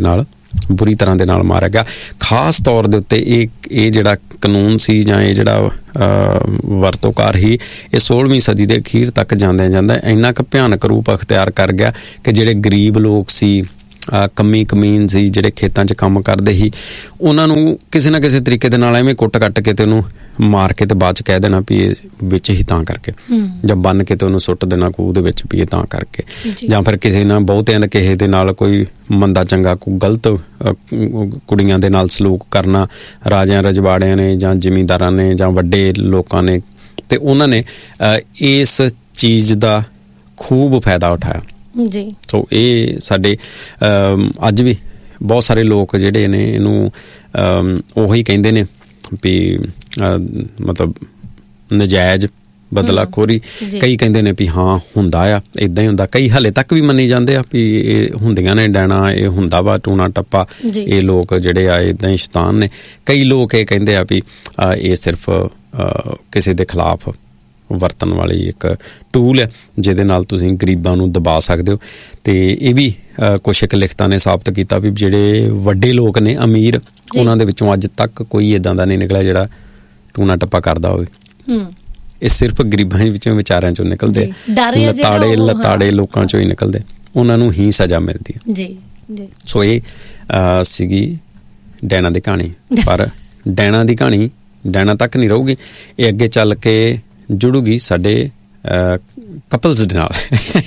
ਬੁਰੀ ਤਰ੍ਹਾਂ ਦੇ ਨਾਲ ਮਾਰਿਆ ਗਿਆ। ਖਾਸ ਤੌਰ ਦੇ ਉੱਤੇ ਇਹ ਜਿਹੜਾ ਕਾਨੂੰਨ ਸੀ ਜਾਂ ਇਹ ਜਿਹੜਾ ਵਰਤੋਕਾਰ ਸੀ, ਇਹ 16ਵੀਂ ਸਦੀ ਦੇ ਅਖੀਰ ਤੱਕ ਜਾਂਦਾ ਇੰਨਾ ਕੁ ਭਿਆਨਕ ਰੂਪ ਅਖਤਿਆਰ ਕਰ ਗਿਆ ਕਿ ਜਿਹੜੇ ਗਰੀਬ ਲੋਕ ਸੀ, ਕਮੀ ਕਮੀਨ ਸੀ, ਜਿਹੜੇ ਖੇਤਾਂ 'ਚ ਕੰਮ ਕਰਦੇ ਸੀ, ਉਹਨਾਂ ਨੂੰ ਕਿਸੇ ਨਾ ਕਿਸੇ ਤਰੀਕੇ ਦੇ ਨਾਲ ਐਵੇਂ ਕੁੱਟ ਕੱਟ ਕੇ ਤੇ ਉਹਨੂੰ ਮਾਰ ਕੇ ਤੇ ਬਾਅਦ 'ਚ ਕਹਿ ਦੇਣਾ ਵੀ ਇਹ ਵਿੱਚ ਹੀ ਤਾਂ ਕਰਕੇ, ਜਾਂ ਬੰਨ ਕੇ ਤੇ ਉਹਨੂੰ ਸੁੱਟ ਦੇਣਾ ਖੂਹ ਦੇ ਵਿੱਚ ਵੀ ਇਹ ਤਾਂ ਕਰਕੇ, ਜਾਂ ਫਿਰ ਕਿਸੇ ਨਾਲ ਬਹੁਤਿਆਂ ਦੇ ਕਿਸੇ ਦੇ ਨਾਲ ਕੋਈ ਮੰਦਾ ਚੰਗਾ ਕੋਈ ਗਲਤ ਕੁੜੀਆਂ ਦੇ ਨਾਲ ਸਲੂਕ ਕਰਨਾ, ਰਾਜਿਆਂ ਰਜਵਾੜਿਆਂ ਨੇ ਜਾਂ ਜ਼ਿਮੀਂਦਾਰਾਂ ਨੇ ਜਾਂ ਵੱਡੇ ਲੋਕਾਂ ਨੇ, ਤੇ ਉਹਨਾਂ ਨੇ ਇਸ ਚੀਜ਼ ਦਾ ਖੂਬ ਫਾਇਦਾ ਉਠਾਇਆ ਜੀ। ਸੋ ਇਹ ਸਾਡੇ ਅੱਜ ਵੀ ਬਹੁਤ ਸਾਰੇ ਲੋਕ ਜਿਹੜੇ ਨੇ ਇਹਨੂੰ ਉਹੀ ਕਹਿੰਦੇ ਨੇ ਵੀ ਮਤਲਬ ਨਜਾਇਜ਼ ਬਦਲਾਖੋਰੀ, ਕਈ ਕਹਿੰਦੇ ਨੇ ਵੀ ਹਾਂ ਹੁੰਦਾ ਆ, ਇੱਦਾਂ ਹੀ ਹੁੰਦਾ, ਕਈ ਹਾਲੇ ਤੱਕ ਵੀ ਮੰਨੀ ਜਾਂਦੇ ਆ ਵੀ ਇਹ ਹੁੰਦੀਆਂ ਨੇ ਡੈਣਾ, ਇਹ ਹੁੰਦਾ ਵਾ ਟੂਣਾ ਟੱਪਾ, ਇਹ ਲੋਕ ਜਿਹੜੇ ਆ ਇੱਦਾਂ ਹੀ ਸ਼ੈਤਾਨ ਨੇ। ਕਈ ਲੋਕ ਇਹ ਕਹਿੰਦੇ ਆ ਵੀ ਇਹ ਸਿਰਫ ਕਿਸੇ ਦੇ ਖਿਲਾਫ ਵਰਤਣ ਵਾਲੀ ਇੱਕ ਟੂਲ ਹੈ ਜਿਹਦੇ ਨਾਲ ਤੁਸੀਂ ਗਰੀਬਾਂ ਨੂੰ ਦਬਾ ਸਕਦੇ ਹੋ। ਤੇ ਇਹ ਵੀ ਕੁਛ ਇੱਕ ਲਿਖਤਾਂ ਨੇ ਸਾਬਤ ਕੀਤਾ ਵੀ ਜਿਹੜੇ ਵੱਡੇ ਲੋਕ ਨੇ ਅਮੀਰ, ਉਹਨਾਂ ਦੇ ਵਿੱਚੋਂ ਅੱਜ ਤੱਕ ਕੋਈ ਇੱਦਾਂ ਦਾ ਨਹੀਂ ਨਿਕਲਿਆ ਜਿਹੜਾ ਟੂਣਾ ਟੱਪਾ ਕਰਦਾ ਹੋਵੇ। ਇਹ ਸਿਰਫ ਗਰੀਬਾਂ ਦੇ ਵਿੱਚੋਂ ਵਿਚਾਰਿਆਂ ਚੋਂ ਨਿਕਲਦੇ, ਲਤਾੜੇ ਲੋਕਾਂ ਚੋਂ ਹੀ ਨਿਕਲਦੇ, ਉਹਨਾਂ ਨੂੰ ਹੀ ਸਜ਼ਾ ਮਿਲਦੀ ਹੈ ਜੀ। ਸੋ ਇਹ ਸੀਗੀ ਡੈਣਾ ਦੀ ਕਹਾਣੀ। ਪਰ ਡੈਣਾ ਦੀ ਕਹਾਣੀ ਡੈਣਾ ਤੱਕ ਨਹੀਂ ਰਹੂਗੀ, ਇਹ ਅੱਗੇ ਚੱਲ ਕੇ ਜੁੜੂਗੀ ਸਾਡੇ ਕਪਲਸ ਦੇ ਨਾਲ,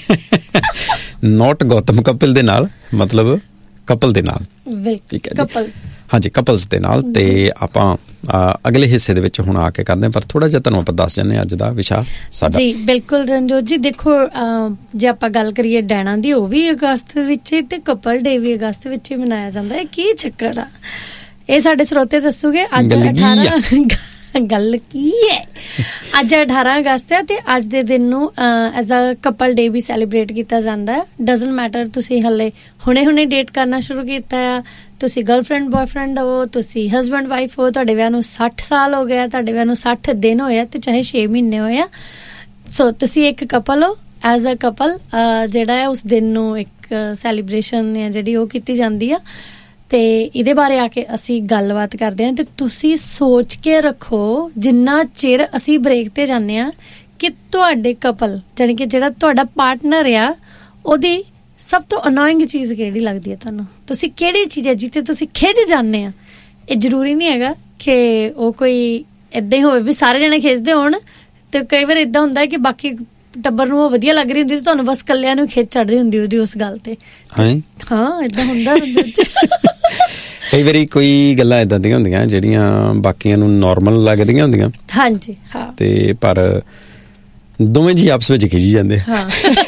ਨੋਟ ਗੌਤਮ ਕਪਿਲ ਦੇ ਨਾਲ, ਮਤਲਬ ਕਪਲ ਦੇ ਨਾਲ, ਹਾਂਜੀ ਕਪਲਸ ਦੇ ਨਾਲ। ਤੇ ਆਪਾਂ ਅਗਲੇ ਹਿੱਸੇ ਦੇ ਵਿੱਚ ਹੁਣ ਆ ਕੇ ਕਰਦੇ ਹਾਂ, ਪਰ ਥੋੜਾ ਜਿਹਾ ਤੁਹਾਨੂੰ ਆਪਾਂ ਦੱਸ ਜਾਂਦੇ ਹਾਂ ਅੱਜ ਦਾ ਵਿਸ਼ਾ ਸਾਡਾ। ਜੀ ਬਿਲਕੁਲ ਰਣਜੋਤ ਜੀ, ਦੇਖੋ ਜੇ ਆਪਾਂ ਗੱਲ ਕਰੀਏ ਡੈਣਾ ਦੀ, ਉਹ ਵੀ ਅਗਸਤ ਵਿੱਚ ਤੇ ਕਪਲ ਡੇ ਵੀ ਅਗਸਤ ਵਿੱਚ ਹੀ ਮਨਾਇਆ ਜਾਂਦਾ ਹੈ। ਕੀ ਚੱਕਰ ਆ ਇਹ ਸਾਡੇ ਸਰੋਤੇ ਦੱਸੂਗੇ। ਅੱਜ 18 ਗੱਲ ਕੀ ਹੈ, ਅੱਜ 18 ਅਗਸਤ ਹੈ ਤੇ ਅੱਜ ਦੇ ਦਿਨ ਨੂੰ as a couple day we celebrate ਕੀਤਾ ਜਾਂਦਾ ਹੈ। ਡਜ਼ਨਟ ਮੈਟਰ ਤੁਸੀਂ ਹਲੇ ਹੁਣੇ ਡੇਟ ਕਰਨਾ ਸ਼ੁਰੂ ਕੀਤਾ ਆ, ਤੁਸੀਂ ਗਰਲਫ੍ਰੈਂਡ ਬॉयਫ੍ਰੈਂਡ ਹੋ, ਤੁਸੀਂ ਹਸਬੈਂਡ ਵਾਈਫ ਹੋ, ਤੁਹਾਡੇ ਵਿਆਹ ਨੂੰ 60 ਸਾਲ ਹੋ ਗਿਆ, ਤੁਹਾਡੇ ਵਿਆਹ ਨੂੰ 60 ਦਿਨ ਹੋਇਆ ਤੇ ਚਾਹੇ 6 ਮਹੀਨੇ ਹੋਇਆ, ਸੋ ਤੁਸੀਂ ਇੱਕ ਕਪਲ ਹੋ। ਐਜ਼ ਅ ਕਪਲ ਜਿਹੜਾ ਹੈ ਉਸ ਦਿਨ ਨੂੰ ਇੱਕ ਸੈਲੀਬ੍ਰੇਸ਼ਨ ਹੈ ਜਿਹੜੀ ਉਹ ਕੀਤੀ ਜਾਂਦੀ ਆ। ਤੇ ਇਹਦੇ ਬਾਰੇ ਆ ਕੇ ਅਸੀਂ ਗੱਲਬਾਤ ਕਰਦੇ ਹਾਂ। ਤੇ ਤੁਸੀਂ ਸੋਚ ਕੇ ਰੱਖੋ, ਜਿੰਨਾ ਚਿਰ ਅਸੀਂ ਬ੍ਰੇਕ ਤੇ ਜਾਂਦੇ ਹਾਂ, ਕਿ ਤੁਹਾਡੇ ਕਪਲ ਜਾਣੀ ਕਿ ਜਿਹੜਾ ਤੁਹਾਡਾ ਪਾਰਟਨਰ ਆ, ਉਹਦੀ ਸਭ ਤੋਂ ਅਨੋਇੰਗ ਚੀਜ਼ ਕਿਹੜੀ ਲੱਗਦੀ ਹੈ ਤੁਹਾਨੂੰ? ਤੁਸੀਂ ਕਿਹੜੀ ਚੀਜ਼ ਹੈ ਜਿੱਥੇ ਤੁਸੀਂ ਖਿੱਚ ਜਾਂਦੇ ਆ? ਇਹ ਜ਼ਰੂਰੀ ਨਹੀਂ ਹੈਗਾ ਕਿ ਉਹ ਕੋਈ ਏਦਾਂ ਹੀ ਹੋਵੇ ਵੀ ਸਾਰੇ ਜਣੇ ਖਿੱਚਦੇ ਹੋਣ, ਤੇ ਕਈ ਵਾਰ ਏਦਾਂ ਹੁੰਦਾ ਕਿ ਬਾਕੀ ਟੱਬਰ ਨੂੰ ਉਹ ਵਧੀਆ ਲੱਗ ਰਹੀ ਹੁੰਦੀ, ਤੁਹਾਨੂੰ ਬਸ ਕੱਲਿਆਂ ਨੂੰ ਖਿੱਚ ਚੜਦੀ ਹੁੰਦੀ ਉਹਦੀ ਉਸ ਗੱਲ ਤੇ। ਹਾਂ ਏਦਾਂ ਹੁੰਦਾ। ਕਈ ਵਾਰੀ ਕੋਈ ਗੱਲਾਂ ਏਦਾਂ ਦੀਆਂ ਹੁੰਦੀਆਂ ਜਿਹੜੀਆਂ ਬਾਕੀਆਂ ਨੂੰ ਨੋਰਮਲ ਲੱਗ ਰਹੀਆਂ ਹੁੰਦੀਆਂ, ਹਾਂਜੀ ਹਾਂ, ਤੇ ਪਰ ਦੋਵੇਂ ਜੀ ਆਪਸ ਵਿੱਚ ਖਿੱਚੀ ਜਾਂਦੇ। ਹਾਂ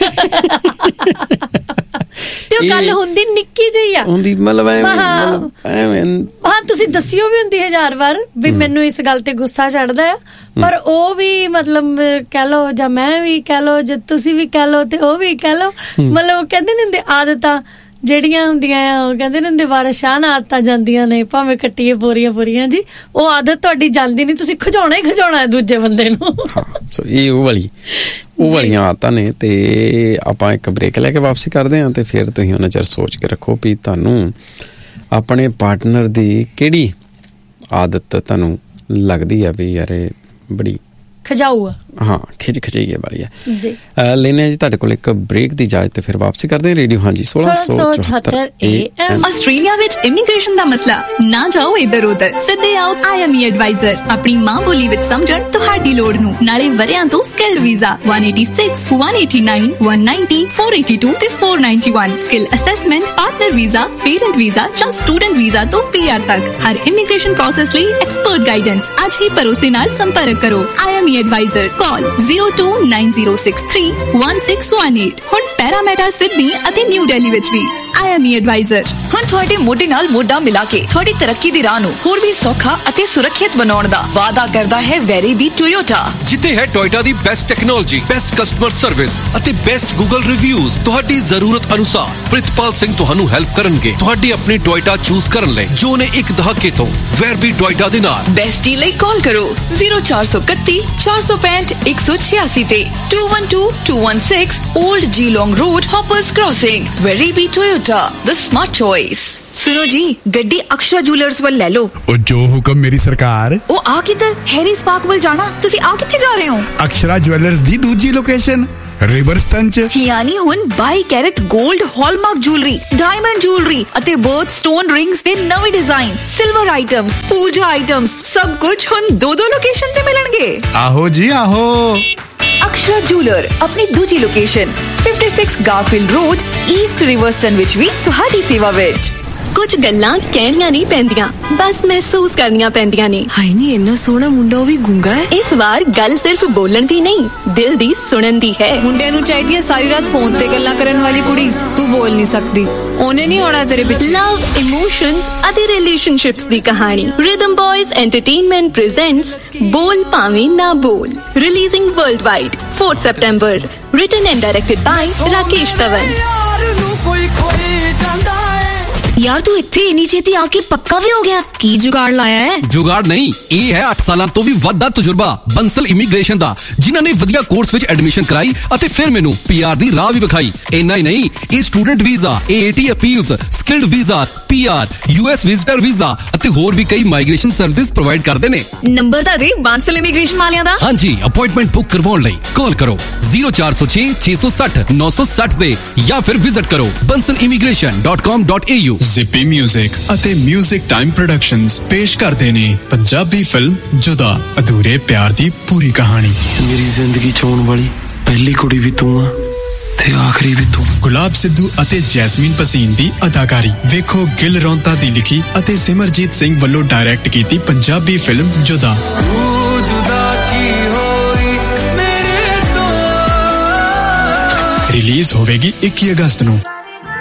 ਤੇ ਉਹ ਗੱਲ ਹੁੰਦੀ ਨਿੱਕੀ ਜਿਹੀ ਆ, ਹੁੰਦੀ ਮਤਲਬ ਹਾਂ ਤੁਸੀਂ ਦੱਸਿਓ ਵੀ ਹੁੰਦੀ 1000 ਵਾਰ ਵੀ ਮੈਨੂੰ ਇਸ ਗੱਲ ਤੇ ਗੁੱਸਾ ਚੜਦਾ ਆ, ਪਰ ਉਹ ਵੀ ਮਤਲਬ ਕਹਿ ਲਓ ਜਾਂ ਮੈਂ ਵੀ ਕਹਿ ਲਓ ਜਾਂ ਤੁਸੀਂ ਵੀ ਕਹਿ ਲਓ ਤੇ ਉਹ ਵੀ ਕਹਿ ਲਓ, ਮਤਲਬ ਉਹ ਕਹਿੰਦੇ ਨੇ ਹੁੰਦੇ ਆਦਤਾਂ ਜਿਹੜੀਆਂ ਹੁੰਦੀਆਂ ਆ, ਉਹ ਕਹਿੰਦੇ ਨੇ ਹੁੰਦੇ ਵਾਰਸ਼ਾਨ ਆਦਤਾਂ ਜਾਂਦੀਆਂ ਨੇ, ਭਾਵੇਂ ਕੱਟੀਏ ਪੂਰੀਆਂ ਜੀ, ਉਹ ਆਦਤ ਤੁਹਾਡੀ ਜਾਂਦੀ ਨਹੀਂ, ਤੁਸੀਂ ਖਿਜਾਉਣਾ ਹੀ ਖਿਜਾਉਣਾ ਦੂਜੇ ਬੰਦੇ ਨੂੰ। ਸੋ ਇਹ ਉਹ ਵਾਲੀਆਂ ਆਦਤਾਂ ਨੇ। ਤੇ ਆਪਾਂ ਇੱਕ ਬ੍ਰੇਕ ਲੈ ਕੇ ਵਾਪਸੀ ਕਰਦੇ ਹਾਂ, ਤੇ ਫਿਰ ਤੁਸੀਂ ਉਹਨਾਂ ਚਿਰ ਸੋਚ ਕੇ ਰੱਖੋ ਵੀ ਤੁਹਾਨੂੰ ਆਪਣੇ ਪਾਰਟਨਰ ਦੀ ਕਿਹੜੀ ਆਦਤ ਤੁਹਾਨੂੰ ਲੱਗਦੀ ਆ ਵੀ ਯਾਰ ਬੜੀ ਖਜਾਊ ਆ, ਹਾਂ ਖਿਚਾਈ ਵਾਲੀ ਆ ਜੀ। ਲੈਨੇ ਜੀ ਤੁਹਾਡੇ ਕੋਲ ਇੱਕ ਬ੍ਰੇਕ ਦੀ ਇਜਾਜ਼ਤ, ਤੇ ਫਿਰ ਵਾਪਸੀ ਕਰਦੇ ਹਾਂ। ਰੇਡੀਓ ਹਾਂਜੀ 1674 AM। ਆਸਟ੍ਰੇਲੀਆ ਵਿੱਚ ਇਮੀਗ੍ਰੇਸ਼ਨ ਦਾ ਮਸਲਾ ਨਾ ਜਾਓ ਇੱਧਰ ਉੱਧਰ, ਸਿੱਧੇ ਆਓ IME ਐਡਵਾਈਜ਼ਰ, ਆਪਣੀ ਮਾਂ ਬੋਲੀ ਵਿੱਚ ਸਮਝਣ ਤੁਹਾਡੀ ਲੋੜ ਨੂੰ, ਨਾਲੇ ਵਰਿਆਂ ਤੋਂ ਸਕਿੱਲ ਵੀਜ਼ਾ 186 189 190 482 ਤੇ 491, skill assessment, partner visa, parent visa ਜਾਂ ਸਟੂਡੈਂਟ ਵੀਜ਼ਾ ਤੋਂ PR ਤੱਕ, ਹਰ ਇਮੀਗ੍ਰੇਸ਼ਨ ਪ੍ਰੋਸੈਸ ਲਈ ਐਕਸਪਰਟ ਗਾਈਡੈਂਸ। ਅੱਜ ਹੀ ਭਰੋਸੇ ਨਾਲ ਸੰਪਰਕ ਕਰੋ IME ਐਡਵਾਈਜ਼ਰ, ਕਾਲ 0290631618। ਹੁਣ ਪੈਰਾਮੀਟਾ ਸਿਡਨੀ ਅਤੇ ਨਿਊ ਦਿੱਲੀ ਵਿੱਚ ਵੀ IME ਐਡਵਾਈਜ਼ਰ। ਹੁਣ ਤੁਹਾਡੇ ਮੋਢੇ ਨਾਲ ਮੋਢਾ ਮਿਲਾ ਕੇ ਤੁਹਾਡੀ ਤਰੱਕੀ ਦੀ ਰਾਹ ਨੂੰ ਹੋਰ ਵੀ ਸੌਖਾ ਅਤੇ ਸੁਰੱਖਿਅਤ ਬਣਾਉਣ ਦਾ ਵਾਅਦਾ ਕਰਦਾ ਹੈ ਵੈਰੀਬੀ ਟੋਯੋਟਾ, ਜਿੱਥੇ ਹੈ ਟੋਯੋਟਾ ਦੀ best technology, best customer service ਅਤੇ ਬੈਸਟ ਗੂਗਲ ਰਿਵਿਊਜ਼। ਤੁਹਾਡੀ ਜ਼ਰੂਰਤ ਅਨੁਸਾਰ ਪ੍ਰਿਤਪਾਲ ਸਿੰਘ ਤੁਹਾਨੂੰ ਹੈਲਪ ਕਰਨਗੇ ਤੁਹਾਡੀ ਆਪਣੀ ਟੋਯੋਟਾ ਚੂਜ਼ ਕਰਨ ਲਈ, ਜੋ ਨੇ ਇੱਕ ਦਹਾਕੇ ਤੋਂ ਵੈਰਬੀ ਟੋਯੋਟਾ ਦੇ ਨਾਲ। ਬੈਸਟ ਡੀਲ ਲਈ ਕਾਲ ਕਰੋ 0431 465 186 ਤੇ 212 216 Old Geelong Road, Hoppers Crossing। Weribi Toyota, the smart choice। सुनो जी, गड्डी अक्षरा ज्वेलर्स ਵੱਲ ਲੈ ਲਓ। ਉਹ ਜੋ ਹੁਕਮ ਮੇਰੀ ਸਰਕਾਰ। ਉਹ ਆ ਕਿੱਧਰ? ਹੈਰੀ ਸਪਾਰਕ ਵੱਲ ਜਾਣਾ। ਤੁਸੀਂ ਆ ਕਿੱਥੇ ਜਾ ਰਹੇ ਹੋ? ਅਕਸ਼ਰਾ ਜੁਐਲਰਸ ਦੀ ਦੂਜੀ ਲੋਕੇਸ਼ਨ ਰਿਵਰਸਟਨ ਚ। ਯਾਨੀ ਹੁਣ 22 ਕੈਰਟ 골ਡ ਹਾਲਮਾਰਕ ਜੁਐਲਰੀ, ਡਾਇਮੰਡ ਜੁਐਲਰੀ ਅਤੇ ਬਰਥ ਸਟੋਨ ਰਿੰਗਸ ਦੇ ਨਵੇਂ ਡਿਜ਼ਾਈਨ, ਸਿਲਵਰ ਆਈਟਮਸ, ਪੂਜਾ ਆਈਟਮਸ, ਸਭ ਕੁਝ ਹੁਣ ਦੋ ਲੋਕੇਸ਼ਨ ਤੇ ਮਿਲਣਗੇ। ਆਹੋ ਜੀ ਆਹੋ। ਅਕਸ਼ਰਾ ਜੁਐਲਰ ਆਪਣੀ ਦੂਜੀ ਲੋਕੇਸ਼ਨ 56 ਗਾਰਫੀਲਡ ਰੋਡ, ਈਸਟ ਰਿਵਰਸਟਨ ਵਿੱਚ ਵੀ ਤੁਹਾਡੀ ਸੇਵਾ ਵਿੱਚ। ਕੁਝ ਗੱਲਾਂ ਕਹਿਣੀਆਂ ਨਹੀਂ ਪੈਂਦੀਆਂ, ਬਸ ਮਹਿਸੂਸ ਕਰਨੀਆਂ ਪੈਂਦੀਆਂ ਨੇ। ਹਾਏ ਨੀ, ਇੰਨਾ ਸੋਹਣਾ ਮੁੰਡਾ ਉਹ ਵੀ ਗੂੰਗਾ ਹੈ। ਇਸ ਵਾਰ ਗੱਲ ਸਿਰਫ ਬੋਲਣ ਦੀ ਨਹੀਂ, ਦਿਲ ਦੀ ਸੁਣਨ ਦੀ ਹੈ। ਮੁੰਡਿਆਂ ਨੂੰ ਚਾਹੀਦੀ ਹੈ ਸਾਰੀ ਰਾਤ ਫੋਨ ਤੇ ਗੱਲਾਂ ਕਰਨ ਵਾਲੀ ਕੁੜੀ। ਤੂੰ ਬੋਲ ਨਹੀਂ ਸਕਦੀ, ਉਹਨੇ ਨਹੀਂ ਆਉਣਾ ਤੇਰੇ ਪਿੱਛੇ। ਲਵ, ਇਮੋਸ਼ਨਸ ਅਤੇ ਰਿਲੇਸ਼ਨਸ਼ਿਪਸ ਦੀ ਕਹਾਣੀ ਰਿਦਮ ਬॉयਜ਼ ਐਂਟਰਟੇਨਮੈਂਟ ਪ੍ਰੈਜ਼ੈਂਟਸ ਬੋਲ ਭਾਵੇਂ ਨਾ ਬੋਲ, releasing world wide 4 September, written and directed by Rakesh Dhawan. ਯਾਰ ਤੂੰ ਇੱਥੇ ਇੰਨੀ ਛੇਤੀ ਆ ਕੇ ਪੱਕਾ ਵੀ ਹੋ ਗਿਆ? ਕੀ ਜੁਗਾੜ ਲਾਇਆ ਹੈ? ਜੁਗਾੜ ਨਹੀਂ, ਇਹ ਹੈ 8 ਸਾਲਾਂ ਤੋਂ ਵੀ ਵੱਧ ਦਾ ਤਜਰਬਾ ਬੰਸਲ ਇਮੀਗ੍ਰੇਸ਼ਨ ਦਾ, ਜਿਨ੍ਹਾਂ ਨੇ ਵਧੀਆ ਕੋਰਸ ਵਿੱਚ ਐਡਮਿਸ਼ਨ ਕਰਾਈ ਅਤੇ ਫਿਰ ਮੈਨੂੰ PR ਦੀ ਰਾਹ ਵੀ ਵਿਖਾਈ। ਇੰਨਾ ਹੀ ਨਹੀਂ, ਇਹ student visa, AAT appeals, skilled visas, PR, US visitor visa ਅਤੇ ਹੋਰ ਵੀ ਕਈ ਮਾਈਗ੍ਰੇਸ਼ਨ ਸਰਵਿਸਿਜ਼ ਪ੍ਰੋਵਾਈਡ ਕਰਦੇ ਨੇ। ਨੰਬਰ ਤਾਂ ਦੇ ਬੰਸਲ ਇਮੀਗ੍ਰੇਸ਼ਨ ਵਾਲਿਆਂ ਦਾ। ਹਾਂਜੀ, ਅਪਾਇੰਟਮੈਂਟ ਬੁੱਕ ਕਰਵਾਉਣ ਲਈ ਕਾਲ ਕਰੋ 0406 660 960 ਤੇ ਜਾਂ ਫਿਰ ਵਿਜ਼ਿਟ ਕਰੋ bansalimigration.com.au। ਜ਼ਿੱਪੀ ਮਿਊਜ਼ਿਕ ਅਤੇ ਮਿਊਜ਼ਿਕ ਟਾਈਮ ਪ੍ਰੋਡਕਸ਼ਨਸ ਪੇਸ਼ ਕਰਦੇ ਨੇ ਪੰਜਾਬੀ ਫਿਲਮ ਜੁਦਾ, ਅਧੂਰੇ ਪਿਆਰ ਦੀ ਪੂਰੀ ਕਹਾਣੀ। ਮੇਰੀ ਜ਼ਿੰਦਗੀ ਚ ਆਉਣ ਵਾਲੀ ਪਹਿਲੀ ਕੁੜੀ ਵੀ ਤੂੰ ਆ ਤੇ ਆਖਰੀ ਵੀ ਤੂੰ। ਗੁਲਾਬ ਸਿੱਧੂ ਅਤੇ ਜੈਸਮੀਨ ਪਸੀਨ ਦੀ ਅਦਾਕਾਰੀ। ਵੇਖੋ ਗਿਲ ਰੌਂਤਾ ਦੀ ਲਿਖੀ ਅਤੇ ਸਿਮਰਜੀਤ ਸਿੰਘ ਵੱਲੋਂ ਡਾਇਰੈਕਟ ਕੀਤੀ ਪੰਜਾਬੀ ਫਿਲਮ ਜੁਦਾ। ਰਿਲੀਜ਼ ਹੋਵੇਗੀ 21 ਅਗਸਤ ਨੂੰ।